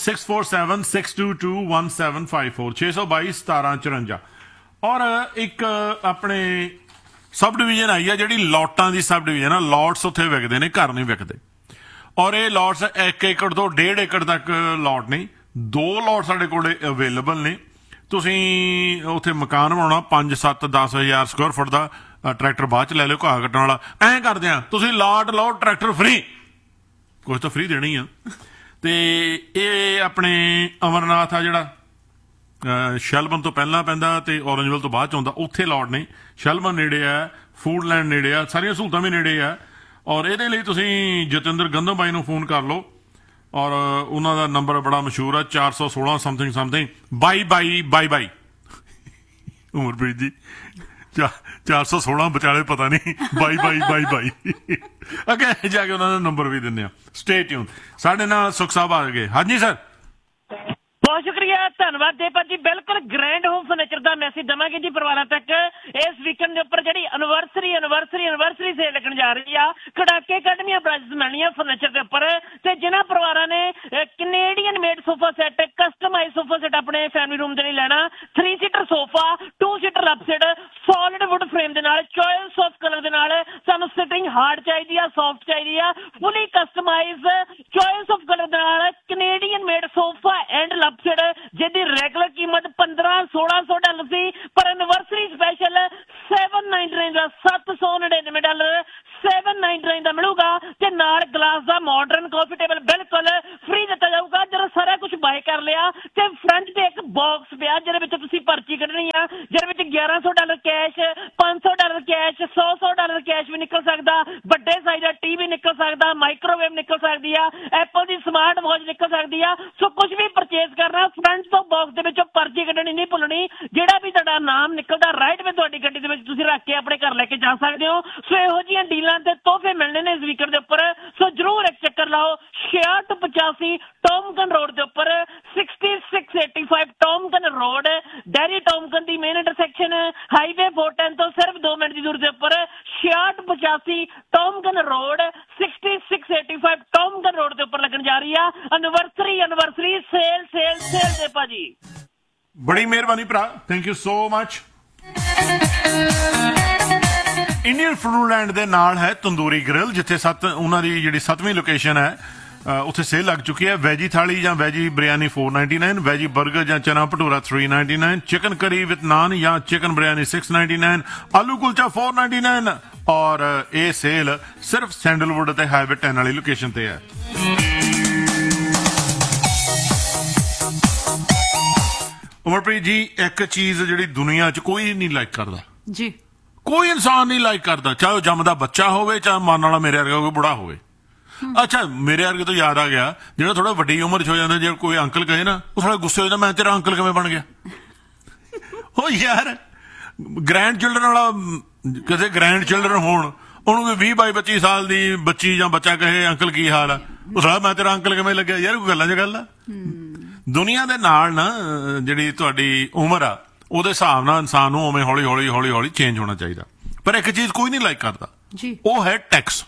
6476221754 622-1754। ਔਰ ਇੱਕ ਆਪਣੇ ਸਬ ਡਿਵੀਜ਼ਨ ਆਈ ਆ ਜਿਹੜੀ ਲੋਟਾਂ ਦੀ ਸਬ ਡਿਵੀਜ਼ਨ ਆ। ਲੋਟਸ ਉੱਥੇ ਵਿਕਦੇ ਨੇ, ਘਰ ਨਹੀਂ ਵਿਕਦੇ। ਔਰ ਇਹ ਲੋਟਸ 1 ਏਕੜ ਤੋਂ 1.5 ਏਕੜ ਤੱਕ ਲੋਟ ਨਹੀਂ, 2 ਲੋਟ ਸਾਡੇ ਕੋਲ ਅਵੇਲੇਬਲ ਨੇ। ਤੁਸੀਂ ਉੱਥੇ ਮਕਾਨ ਬਣਾਉਣਾ 5 7 10 ਹਜ਼ਾਰ ਸਕੁਅਰ ਫੁੱਟ ਦਾ, ਟਰੈਕਟਰ ਬਾਅਦ ਚ ਲੈ ਲਿਓ ਘਾਹ ਕੱਟਣ ਵਾਲਾ। ਐਂ ਕਰਦੇ ਆ ਤੁਸੀਂ ਲਾਟ ਲਓ, ਟਰੈਕਟਰ ਫ੍ਰੀ, ਕੁਝ ਤਾਂ ਫ੍ਰੀ ਦੇਣੀ ਆ। ਤੇ ਇਹ ਆਪਣੇ ਅਮਰਨਾਥ ਆ ਜਿਹੜਾ ਸ਼ੈਲਬਨ ਤੋਂ ਪਹਿਲਾਂ ਪੈਂਦਾ ਤੇ ਔਰੰਜਵਿਲ ਤੋਂ ਬਾਅਦ ਚ ਆਉਂਦਾ, ਉੱਥੇ ਲੋਟ ਨਹੀਂ। ਸ਼ੈਲਬਨ ਨੇੜੇ ਆ, ਫੂਡਲੈਂਡ ਨੇੜੇ ਆ, ਸਾਰੀਆਂ ਸਹੂਲਤਾਂ ਵੀ ਨੇੜੇ ਆ। ਔਰ ਇਹਦੇ ਲਈ ਤੁਸੀਂ ਜਤਿੰਦਰ ਗੰਧਮ ਬਾਈ ਨੂੰ ਫੋਨ ਕਰ ਲਓ। ਔਰ ਉਹਨਾਂ ਦਾ ਨੰਬਰ ਬੜਾ ਮਸ਼ਹੂਰ ਆ 416 ਸਮਥਿੰਗ ਬਾਈ ਉਮਰਪ੍ਰੀਤ ਜੀ 416 ਵਿਚਾਲੇ ਪਤਾ ਨਹੀਂ ਬਾਈ ਅੱਗੇ ਜਾ ਕੇ ਉਹਨਾਂ ਦਾ ਨੰਬਰ ਵੀ ਦਿੰਦੇ ਆ। Stay tune. ਸਾਡੇ ਨਾਲ ਸੁਖ ਸਾਹਿਬ ਆ ਗਏ। ਹਾਂਜੀ ਸਰ, ਬਹੁਤ ਸ਼ੁਕਰੀਆ, ਧੰਨਵਾਦ ਦੇਵਪਤ ਜੀ। ਬਿਲਕੁਲ ਗ੍ਰੈਂਡ ਹੋਮ ਫਰਨੀਚਰ ਦਾ ਮੈਸੇਜ ਦਵਾਂਗੇ ਜੀ ਪਰਿਵਾਰਾਂ ਤੱਕ। ਇਸ ਵੀਕਐਂਡ ਦੇ ਉੱਪਰ ਜਿਹੜੀ ਐਨਵਰਸਰੀ ਸੇਲ ਲੱਗਣ ਜਾ ਰਹੀ ਆ, ਕੜਾਕੇ ਕੱਢਵੀਆਂ ਪ੍ਰਾਈਸ ਮਿਲਣੀਆਂ ਫਰਨੀਚਰ ਦੇ ਉੱਪਰ। ਤੇ ਜਿਨ੍ਹਾਂ ਪਰਿਵਾਰਾਂ ਨੇ Canadian made sofa set, customise sofa set ਆਪਣੇ ਫੈਮਿਲੀ ਰੂਮ ਦੇ ਲਈ ਲੈਣਾ, 3 seater sofa, 2 seater upset, solid wood frame ਦੇ ਨਾਲ, ਚੋਇਸ ਆਫ ਕਲਰ ਦੇ ਨਾਲ, ਸਾਨੂੰ ਸਿਟਿੰਗ ਹਾਰਡ ਚਾਹੀਦੀ ਆ, ਸੌਫਟ ਚਾਹੀਦੀ ਆ, fully customise choice of colour ਦੇ ਨਾਲ Canadian made sofa and upset ਜਿਹਦੀ ਰੈਗੂਲਰ ਕੀਮਤ $1500-1600 ਸੀ, ਪਰ ਐਨਵਰਸਰੀ ਸਪੈਸ਼ਲ $799 ਦਾ, $799 $799 ਦਾ ਮਿਲੂਗਾ ਤੇ ਨਾਲ ਗਲਾਸ ਦਾ ਮਾਡਰਨ ਕਾਫੀ ਟੇਬਲ ਬਿਲਕੁਲ ਫ੍ਰੀ ਦਿੱਤਾ ਜਾਊਗਾ। ਜਦੋਂ ਸਾਰਾ ਕੁਝ ਬਾਏ ਕਰ ਲਿਆ ਤੇ ਫਰੰਟ ਤੇ ਇੱਕ ਬਾਕਸ ਪਿਆ ਜਿਹਦੇ ਵਿੱਚ ਤੁਸੀਂ ਪਰਚੀ ਕੱਢਣੀ ਆ, ਜਿਹਦੇ ਵਿੱਚ $1100 ਕੈਸ਼, $500 ਕੈਸ਼, $100 ਕੈਸ਼ ਵੀ ਨਿਕਲ ਸਕਦਾ, ਵੱਡੇ ਸਾਈਜ਼ ਦਾ ਟੀਵੀ ਨਿਕਲ ਸਕਦਾ, ਮਾਈਕ੍ਰੋਵੇਵ ਨਿਕਲ ਸਕਦੀ ਆ, ਐਪਲ ਦੀ ਸਮਾਰਟ ਵਾਚ ਨਿਕਲ ਸਕਦੀ ਆ। ਸੋ ਕੁਝ ਵੀ ਪਰਚੇਸ ਕਰਨਾ ਫਰੰਟ ਤੋਂ ਬਾਕਸ ਦੇ ਵਿੱਚੋਂ ਪਰਚੀ ਕੱਢਣੀ ਨਹੀਂ ਭੁੱਲਣੀ। ਜਿਹੜਾ ਵੀ ਤੁਹਾਡਾ ਨਾਮ ਨਿਕਲਦਾ ਰਾਈਟ ਵੇ ਤੁਹਾਡੀ ਗੱਡੀ ਦੇ ਵਿੱਚ ਤੁਸੀਂ ਰੱਖ ਕੇ ਆਪਣੇ ਘਰ ਲੈ ਕੇ ਜਾ ਸਕਦੇ ਹੋ। ਸੋ ਇਹੋ ਜਿਹੀਆਂ ਡੀਲਾਂ ਤੇ ਤੋਹਫੇ ਮਿਲਣੇ ਨੇ ਇਸ ਵੀਕਐਂਡ ਦੇ ਉੱਪਰ। ਸੋ ਜਰੂਰ ਇੱਕ ਚੱਕਰ ਲਾਓ 6685 ਟੌਮਕਨ ਰੋਡ ਦੇ ਉੱਪਰ, 6685 ਟੌਮਕਨ ਰੋਡ, ਡੈਰੀ ਟੌਮਕਨ ਦੀ ਮੇਨ ਇੰਟਰਸੈਕਸ਼ਨ ਹਾਈਵੇ 410 ਤੋਂ ਸਿਰਫ 2 ਮਿੰਟ ਦੀ ਦੂਰੀ ਦੇ ਉੱਪਰ 6685 ਟੌਮਕਨ ਰੋਡ, 6685 ਟੌਮਕਨ ਰੋਡ ਦੇ ਉੱਪਰ ਲੱਗਣ ਜਾ ਰਹੀ ਆ ਐਨਵਰਸਰੀ ਸੇਲ ਦੇ ਭਾਜੀ। ਬੜੀ ਮਿਹਰਬਾਨੀ ਭਰਾ, thank you so much. Indian ਫੂਡਲੈਂਡ ਦੇ ਨਾਲ ਹੈ ਤੰਦੂਰੀ ਗ੍ਰਿਲ, ਜਿੱਥੇ ਉਹਨਾਂ ਦੀ ਜਿਹੜੀ 7ਵੀਂ ਲੋਕੇਸ਼ਨ ਹੈ ਉੱਥੇ ਸੇਲ ਲੱਗ ਚੁੱਕੀ ਹੈ। ਵੈਜੀ ਥਾਲੀ ਜਾਂ ਵੈਜੀ ਬਿਰਿਆਨੀ $4.99, ਵੈਜੀ 버ਗਰ ਜਾਂ ਚਨਾ ਭਟੂਰਾ $3.99, ਚਿਕਨ ਕਰੀ ਵਿਦ ਨਾਨ ਜਾਂ ਚਿਕਨ ਬਿਰਿਆਨੀ $6.99, ਆਲੂ ਕੁਲਚਾ $4.99 ਔਰ ਇਹ ਸੇਲ ਸਿਰਫ ਸੈਂਡਲਵੁੱਡ ਅਤੇ ਹਾਈਵੇ 10 ਵਾਲੀ ਲੋਕੇਸ਼ਨ ਤੇ ਹੈ। ਉਮਰਪ੍ਰੀਤ ਜੀ, ਇੱਕ ਚੀਜ਼ ਜਿਹੜੀ ਦੁਨੀਆ 'ਚ ਕੋਈ ਨਹੀਂ ਲਾਈਕ ਕਰਦਾ ਜੀ, ਕੋਈ ਇਨਸਾਨ ਨਹੀਂ ਲਾਈਕ ਕਰਦਾ, ਚਾਹੇ ਉਹ ਜੰਮਦਾ ਬੱਚਾ ਹੋਵੇ, ਚਾਹੇ ਮਰਨ ਵਾਲਾ ਮੇਰੇ ਵਰਗਾ ਕੋਈ ਬੁੜਾ ਹੋਵੇ। ਅੱਛਾ, ਮੇਰੇ ਵਰਗੇ ਤੋਂ ਯਾਦ ਆ ਗਿਆ, ਜਿਹੜਾ ਥੋੜਾ ਵੱਡੀ ਉਮਰ 'ਚ ਹੋ ਜਾਂਦਾ, ਜੇ ਕੋਈ ਅੰਕਲ ਕਹੇ ਨਾ, ਉਹ ਥੋੜਾ ਗੁੱਸੇ ਹੋ ਜਾਂਦਾ, ਮੈਂ ਤੇਰਾ ਅੰਕਲ ਕਿਵੇਂ ਬਣ ਗਿਆ? ਉਹ ਯਾਰ ਗ੍ਰੈਂਡ ਚਿਲਡਰਨ ਵਾਲਾ, ਕਿਸੇ ਗ੍ਰੈਂਡ ਚਿਲਡਰਨ ਹੋਣ, ਉਹਨੂੰ ਵੀ 20-22-25 ਸਾਲ ਦੀ ਬੱਚੀ ਜਾਂ ਬੱਚਾ ਕਹੇ ਅੰਕਲ ਕੀ ਹਾਲ ਆ, ਉਹ ਸਾਲਾ ਮੈਂ ਤੇਰਾ ਅੰਕਲ ਕਿਵੇਂ ਲੱਗਿਆ? ਯਾਰ ਕੋਈ ਗੱਲਾਂ 'ਚ ਗੱਲ ਆ। ਦੁਨੀਆ ਦੇ ਨਾਲ ਨਾ ਜਿਹੜੀ ਤੁਹਾਡੀ ਉਮਰ ਆ ਉਹਦੇ ਹਿਸਾਬ ਨਾਲ ਇਨਸਾਨ ਨੂੰ ਉਵੇਂ ਹੌਲੀ ਚੇਂਜ ਹੋਣਾ ਚਾਹੀਦਾ। ਪਰ ਇੱਕ ਚੀਜ਼ ਕੋਈ ਨਹੀਂ ਲਾਈਕ ਕਰਦਾ ਜੀ, ਉਹ ਹੈ ਟੈਕਸ।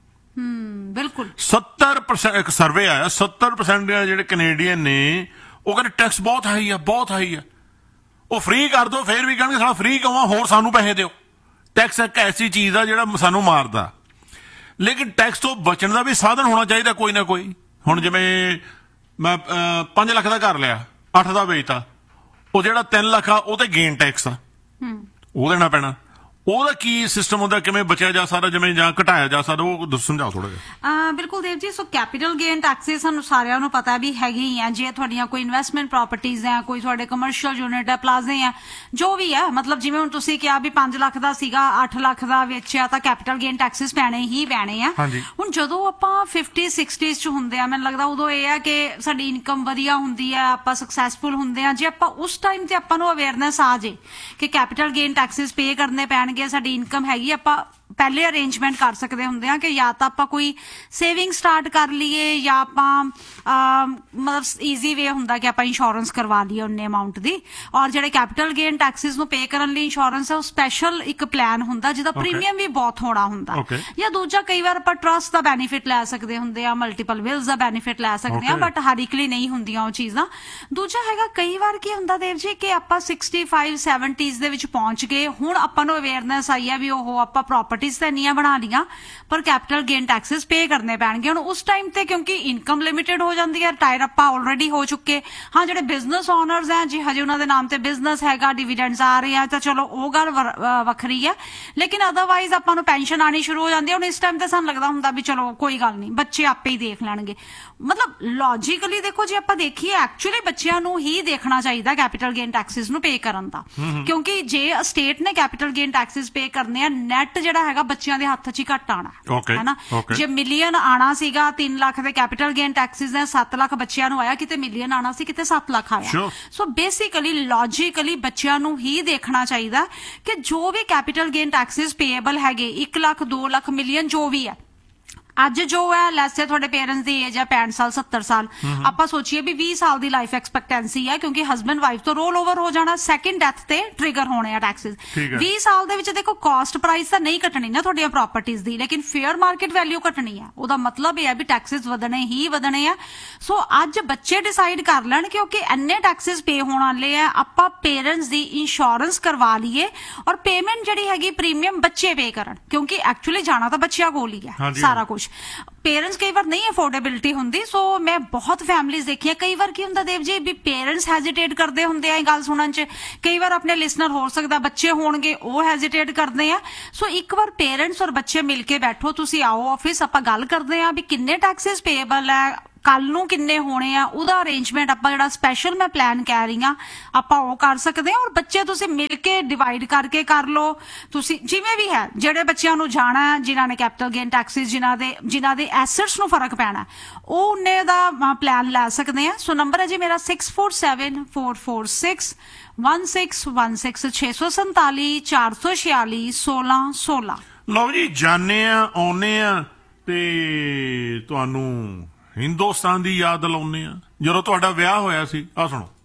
ਬਿਲਕੁਲ 70% ਇੱਕ ਸਰਵੇ ਆਇਆ, 70% ਜਿਹੜੇ ਕੈਨੇਡੀਅਨ ਨੇ ਉਹ ਕਹਿੰਦੇ ਟੈਕਸ ਬਹੁਤ ਹਾਈ ਆ। ਉਹ ਫ੍ਰੀ ਕਰ ਦੋ, ਫੇਰ ਵੀ ਕਹਿਣਗੇ ਸਾਡਾ ਫ੍ਰੀ ਕਵਾਂ, ਹੋਰ ਸਾਨੂੰ ਪੈਸੇ ਦਿਓ। ਟੈਕਸ ਇੱਕ ਐਸੀ ਚੀਜ਼ ਆ ਜਿਹੜਾ ਸਾਨੂੰ ਮਾਰਦਾ, ਲੇਕਿਨ ਟੈਕਸ ਤੋਂ ਬਚਣ ਦਾ ਵੀ ਸਾਧਨ ਹੋਣਾ ਚਾਹੀਦਾ ਕੋਈ ਨਾ ਕੋਈ। ਹੁਣ ਜਿਵੇਂ ਮੈਂ 5 ਲੱਖ ਦਾ ਘਰ ਲਿਆ, 8 ਦਾ ਵੇਚਤਾ, ਉਹ ਜਿਹੜਾ 3 ਲੱਖ ਆ ਉਹ ਤੇ ਗੇਨ ਟੈਕਸ ਆ, ਉਹ ਦੇਣਾ ਪੈਣਾ। ਉਹਦਾ ਕੀ ਸਿਸਟਮ ਹੁੰਦਾ, ਕਿਵੇਂ ਬਚਿਆ ਜਾ ਸਕਦਾ, ਜਿਵੇਂ ਜਾਂ ਘਟਾਇਆ ਜਾ ਸਕਦਾ, ਉਹ ਸਮਝਾਓ ਥੋੜਾ ਜਿਹਾ। ਬਿਲਕੁਲ ਦੇਵ ਜੀ, ਸੋ ਕੈਪੀਟਲ ਗੇਨ ਟੈਕਸਿਸ ਸਾਨੂੰ ਸਾਰਿਆਂ ਨੂੰ ਪਤਾ ਵੀ ਹੈਗੇ ਹੀ ਆ। ਜੇ ਤੁਹਾਡੀਆਂ ਕੋਈ ਇਨਵੈਸਟਮੈਂਟ ਪ੍ਰਾਪਰਟੀਜ਼ ਹੈ, ਕੋਈ ਤੁਹਾਡੇ ਕਮਰਸ਼ੀਅਲ ਯੂਨਿਟ ਹੈ, ਪਲਾਜ਼ੇ ਹੈ, ਜੋ ਵੀ ਹੈ, ਮਤਲਬ ਜਿਵੇਂ ਹੁਣ ਤੁਸੀਂ ਕਿਹਾ ਵੀ 5 ਲੱਖ ਦਾ ਸੀਗਾ, 8 ਲੱਖ ਦਾ ਵੇਚਿਆ, ਤਾਂ ਕੈਪੀਟਲ ਗੇਨ ਟੈਕਸਿਸ ਪੈਣੇ ਆ। ਹੁਣ ਜਦੋਂ ਆਪਾਂ 50-60s ਚ ਹੁੰਦੇ ਆ, ਮੈਨੂੰ ਲੱਗਦਾ ਉਦੋਂ ਇਹ ਆ ਕਿ ਸਾਡੀ ਇਨਕਮ ਵਧੀਆ ਹੁੰਦੀ ਹੈ, ਆਪਾਂ ਸਕਸੈਸਫੁਲ ਹੁੰਦੇ ਆ। ਜੇ ਆਪਾਂ ਉਸ ਟਾਈਮ ਤੇ ਆਪਾਂ ਨੂੰ ਅਵੇਅਰਨੈਸ ਆ ਜੇ ਕਿ ਕੈਪੀਟਲ ਗੇਨ ਟੈਕਸਿਸ ਪੇ ਕਰਨੇ ਪੈਣ, ਸਾਡੀ ਇਨਕਮ ਹੈਗੀ, ਆਪਾਂ ਪਹਿਲੇ ਅਰੇਂਜਮੈਂਟ ਕਰ ਸਕਦੇ ਹੁੰਦੇ ਆ ਕਿ ਜਾਂ ਤਾਂ ਆਪਾਂ ਕੋਈ ਸੇਵਿੰਗ ਸਟਾਰਟ ਕਰ ਲਈਏ ਜਾਂ ਆਪਾਂ ਮਤਲਬ ਈਜ਼ੀ ਵੇ ਹੁੰਦਾ ਕਿ ਆਪਾਂ ਇੰਸ਼ੋਰੈਂਸ ਕਰਵਾ ਲਈਏ ਉਨੇ ਅਮਾਉਂਟ ਦੀ। ਔਰ ਜਿਹੜੇ ਕੈਪੀਟਲ ਗੇਨ ਟੈਕਸਿਸ ਨੂੰ ਪੇ ਕਰਨ ਲਈ ਇੰਸ਼ੋਰੈਂਸ ਹੈ, ਉਹ ਸਪੈਸ਼ਲ ਇੱਕ ਪਲਾਨ ਹੁੰਦਾ ਜਿਹਦਾ ਪ੍ਰੀਮੀਅਮ ਵੀ ਬਹੁਤ ਹੋਣਾ ਹੁੰਦਾ। ਜਾਂ ਦੂਜਾ, ਕਈ ਵਾਰ ਆਪਾਂ ਟਰਸਟ ਦਾ ਬੈਨੀਫਿਟ ਲੈ ਸਕਦੇ ਹੁੰਦੇ ਆ, ਮਲਟੀਪਲ ਵਿਲਸ ਦਾ ਬੈਨੀਫਿਟ ਲੈ ਸਕਦੇ ਆ, ਬਟ ਹਰ ਇੱਕ ਲਈ ਨਹੀਂ ਹੁੰਦੀਆਂ ਉਹ ਚੀਜ਼ਾਂ। ਦੂਜਾ ਹੈਗਾ, ਕਈ ਵਾਰ ਕੀ ਹੁੰਦਾ ਦੇਵ ਜੀ ਕਿ ਆਪਾਂ 65-70s ਦੇ ਵਿੱਚ ਪਹੁੰਚ ਗਏ, ਹੁਣ ਆਪਾਂ ਨੂੰ ਅਵੇਅਰਨੈਸ ਆਈ ਹੈ ਵੀ ਉਹ ਆਪਾਂ ਪ੍ਰਾਪਰਟੀ ਤਾਂ ਇੰਨੀਆਂ ਬਣਾ ਲੀਆਂ ਪਰ ਕੈਪੀਟਲ ਗੇਨ ਟੈਕਸਿਸ ਪੇ ਕਰਨੇ ਪੈਣਗੇ। ਹੁਣ ਉਸ ਟਾਈਮ ਤੇ ਕਿਉਂਕਿ ਇਨਕਮ ਲਿਮਿਟਡ ਹੋ ਜਾਂਦੀ ਹੈ, ਰਿਟਾਇਰ ਆਪਾਂ ਆਲਰੇਡੀ ਹੋ ਚੁੱਕੇ ਹਾਂ। ਜਿਹੜੇ ਬਿਜ਼ਨਸ ਓਨਰਸ ਹੈ ਜੀ, ਹਜੇ ਉਹਨਾਂ ਦੇ ਨਾਮ ਤੇ ਬਿਜ਼ਨਸ ਹੈਗਾ, ਡਿਵੀਡੈਂਡਸ ਆ ਰਹੇ ਆ, ਤਾਂ ਚਲੋ ਉਹ ਗੱਲ ਵੱਖਰੀ ਹੈ, ਲੇਕਿਨ ਅਦਰਵਾਈਜ਼ ਆਪਾਂ ਨੂੰ ਪੈਨਸ਼ਨ ਆਣੀ ਸ਼ੁਰੂ ਹੋ ਜਾਂਦੀ ਹੈ। ਹੁਣ ਇਸ ਟਾਈਮ ਤੇ ਸਾਨੂੰ ਲੱਗਦਾ ਹੁੰਦਾ ਵੀ ਚਲੋ ਕੋਈ ਗੱਲ ਨਹੀਂ, ਬੱਚੇ ਆਪੇ ਹੀ ਦੇਖ ਲੈਣਗੇ। ਮਤਲਬ ਲੌਜੀਕਲੀ ਦੇਖੋ, ਜੇ ਆਪਾਂ ਦੇਖੀਏ ਐਕਚੁਅਲੀ ਬੱਚਿਆਂ ਨੂੰ ਹੀ ਦੇਖਣਾ ਚਾਹੀਦਾ ਕੈਪੀਟਲ ਗੇਨ ਟੈਕਸਿਸ ਨੂੰ ਪੇ ਕਰਨ ਦਾ, ਕਿਉਂਕਿ ਜੇ ਸਟੇਟ ਨੇ ਕੈਪੀਟਲ ਗੇਨ ਟੈਕਸਿਸ ਪੇ ਕਰਨੇ ਆ, ਨੈਟ ਜਿਹੜਾ ਹੈਗਾ ਬੱਚਿਆਂ ਦੇ ਹੱਥ 'ਚ ਹੀ ਘੱਟ ਆਣਾ ਹੈ ਨਾ। ਜੇ ਮਿਲੀਅਨ ਆਣਾ ਸੀਗਾ, 3 ਲੱਖ ਦੇ ਕੈਪੀਟਲ ਗੇਨ ਟੈਕਸਿਸ ਨੇ, 7 ਲੱਖ ਬੱਚਿਆਂ ਨੂੰ ਆਇਆ, ਕਿਤੇ ਮਿਲੀਅਨ ਆਣਾ ਸੀ, ਕਿਤੇ 7 ਲੱਖ ਆਇਆ। ਸੋ ਬੇਸਿਕਲੀ ਲੌਜੀਕਲੀ ਬੱਚਿਆਂ ਨੂੰ ਹੀ ਦੇਖਣਾ ਚਾਹੀਦਾ ਕਿ ਜੋ ਵੀ ਕੈਪੀਟਲ ਗੇਨ ਟੈਕਸਿਸ ਪੇਏਬਲ ਹੈਗੇ, 1 ਲੱਖ 2 ਲੱਖ ਮਿਲੀਅਨ ਜੋ ਵੀ ਹੈ, ਅੱਜ ਜੋ ਹੈ ਲੈਸੇ ਤੁਹਾਡੇ ਪੇਰੈਂਟਸ ਦੀ ਏਜ ਹੈ 65 ਸਾਲ 70 ਸਾਲ, ਆਪਾਂ ਸੋਚੀਏ ਵੀ 20 ਸਾਲ ਦੀ ਲਾਈਫ ਐਕਸਪੈਕਟੈਂਸੀ ਹੈ, ਕਿਉਂਕਿ ਹਸਬੈਂਡ ਵਾਈਫ ਤੋਂ ਰੋਲ ਓਵਰ ਹੋ ਜਾਣਾ, ਸੈਕਿੰਡ ਡੈਥ ਤੇ ਟ੍ਰਿਗਰ ਹੋਣੇ ਆ ਟੈਕਸਿਸ। 20 ਸਾਲ ਦੇ ਵਿੱਚ ਦੇਖੋ ਕਾਸਟ ਪ੍ਰਾਈਸ ਤਾਂ ਨਹੀਂ ਘਟਣੀ ਨਾ ਤੁਹਾਡੀਆਂ ਪ੍ਰਾਪਰਟੀਜ਼ ਦੀ, ਲੇਕਿਨ ਫੇਅਰ ਮਾਰਕੀਟ ਵੈਲਿਊ ਘਟਣੀ ਹੈ। ਉਹਦਾ ਮਤਲਬ ਇਹ ਹੈ ਵੀ ਟੈਕਸਿਸ ਵਧਣੇ ਆ। ਸੋ ਅੱਜ ਬੱਚੇ ਡਿਸਾਈਡ ਕਰ ਲੈਣ ਕਿਉਂਕਿ ਇੰਨੇ ਟੈਕਸਿਸ ਪੇ ਹੋਣ ਵਾਲੇ ਆ, ਆਪਾਂ ਪੇਰੈਂਟਸ ਦੀ ਇੰਸ਼ੋਰੈਂਸ ਕਰਵਾ ਲਈਏ ਔਰ ਪੇਮੈਂਟ ਜਿਹੜੀ ਹੈਗੀ ਪ੍ਰੀਮੀਅਮ ਬੱਚੇ ਪੇ ਕਰਨ, ਕਿਉਂਕਿ ਐਕਚੁਅਲੀ ਜਾਣਾ ਤਾਂ ਬੱਚਿਆਂ ਕੋਲ ਹੀ ਹੈ ਸਾਰਾ ਕੁਝ। ਕੁਝ ਪੇਰੈਂਟਸ ਕਈ ਵਾਰ ਨਹੀਂ ਅਫੋਰਡੇਬਿਲਿਟੀ ਹੁੰਦੀ। ਸੋ ਮੈਂ ਬਹੁਤ ਫੈਮਲੀਜ਼ ਦੇਖੀਆਂ, ਕਈ ਵਾਰ ਕੀ ਹੁੰਦਾ ਦੇਵ ਜੀ ਵੀ ਪੇਰੈਂਟਸ ਹੈਜ਼ਿਟੇਟ ਕਰਦੇ ਹੁੰਦੇ ਆ ਇਹ ਗੱਲ ਸੁਣਨ ਚ, ਕਈ ਵਾਰ ਆਪਣੇ ਲਿਸਨਰ ਹੋ ਸਕਦਾ ਬੱਚੇ ਹੋਣਗੇ ਉਹ ਹੈਜ਼ਿਟੇਟ ਕਰਦੇ ਆ। ਸੋ ਇੱਕ ਵਾਰ ਪੇਰੈਂਟਸ ਔਰ ਬੱਚੇ ਮਿਲ ਕੇ ਬੈਠੋ, ਤੁਸੀਂ ਆਓ ਆਫਿਸ, ਆਪਾਂ ਗੱਲ ਕਰਦੇ ਆ ਵੀ ਕਿੰਨੇ ਟੈਕਸਿਸ ਪੇਏਬਲ ਹੈ, ਕੱਲ ਨੂੰ ਕਿੰਨੇ ਹੋਣੇ ਆ, ਉਹਦਾ ਅਰੇਂਜਮੈਂਟ ਆਪਾਂ ਜਿਹੜਾ ਸਪੈਸ਼ਲ ਮੈਂ ਪਲਾਨ ਕਹਿ ਰਹੀ ਆ ਆਪਾਂ ਉਹ ਕਰ ਸਕਦੇ ਆ। ਔਰ ਬੱਚੇ ਤੁਸੀਂ ਮਿਲ ਕੇ ਡਿਵਾਈਡ ਕਰਕੇ ਕਰ ਲਓ, ਤੁਸੀਂ ਜਿਵੇਂ ਵੀ ਹੈ, ਜਿਹੜੇ ਬੱਚਿਆਂ ਨੂੰ ਜਾਣਾ ਹੈ, ਜਿਨ੍ਹਾਂ ਨੇ ਕੈਪੀਟਲ ਗੇਨ ਟੈਕਸਿਸ, ਜਿਨ੍ਹਾਂ ਦੇ ਐਸੈਟਸ ਨੂੰ ਫਰਕ ਪੈਣਾ, ਉਹ ਉਹਨੇ ਦਾ ਪਲਾਨ ਲੈ ਸਕਦੇ ਆ। ਸੋ ਨੰਬਰ ਹੈ ਜੀ ਮੇਰਾ 6474461616 647 446 1616। ਲਓ ਜੀ, ਜਾਣੇ ਆ ਆਉਨੇ ਆ ਤੇ ਤੁਹਾਨੂੰ ਹਿੰਦੁਸਤਾਨ ਦੀ ਯਾਦ ਦਿਲਾਉਂਦੇ ਆ ਜਦੋਂ ਤੁਹਾਡਾ ਵਿਆਹ ਹੋਇਆ ਸੀ। ਆ ਸੁਣੋ।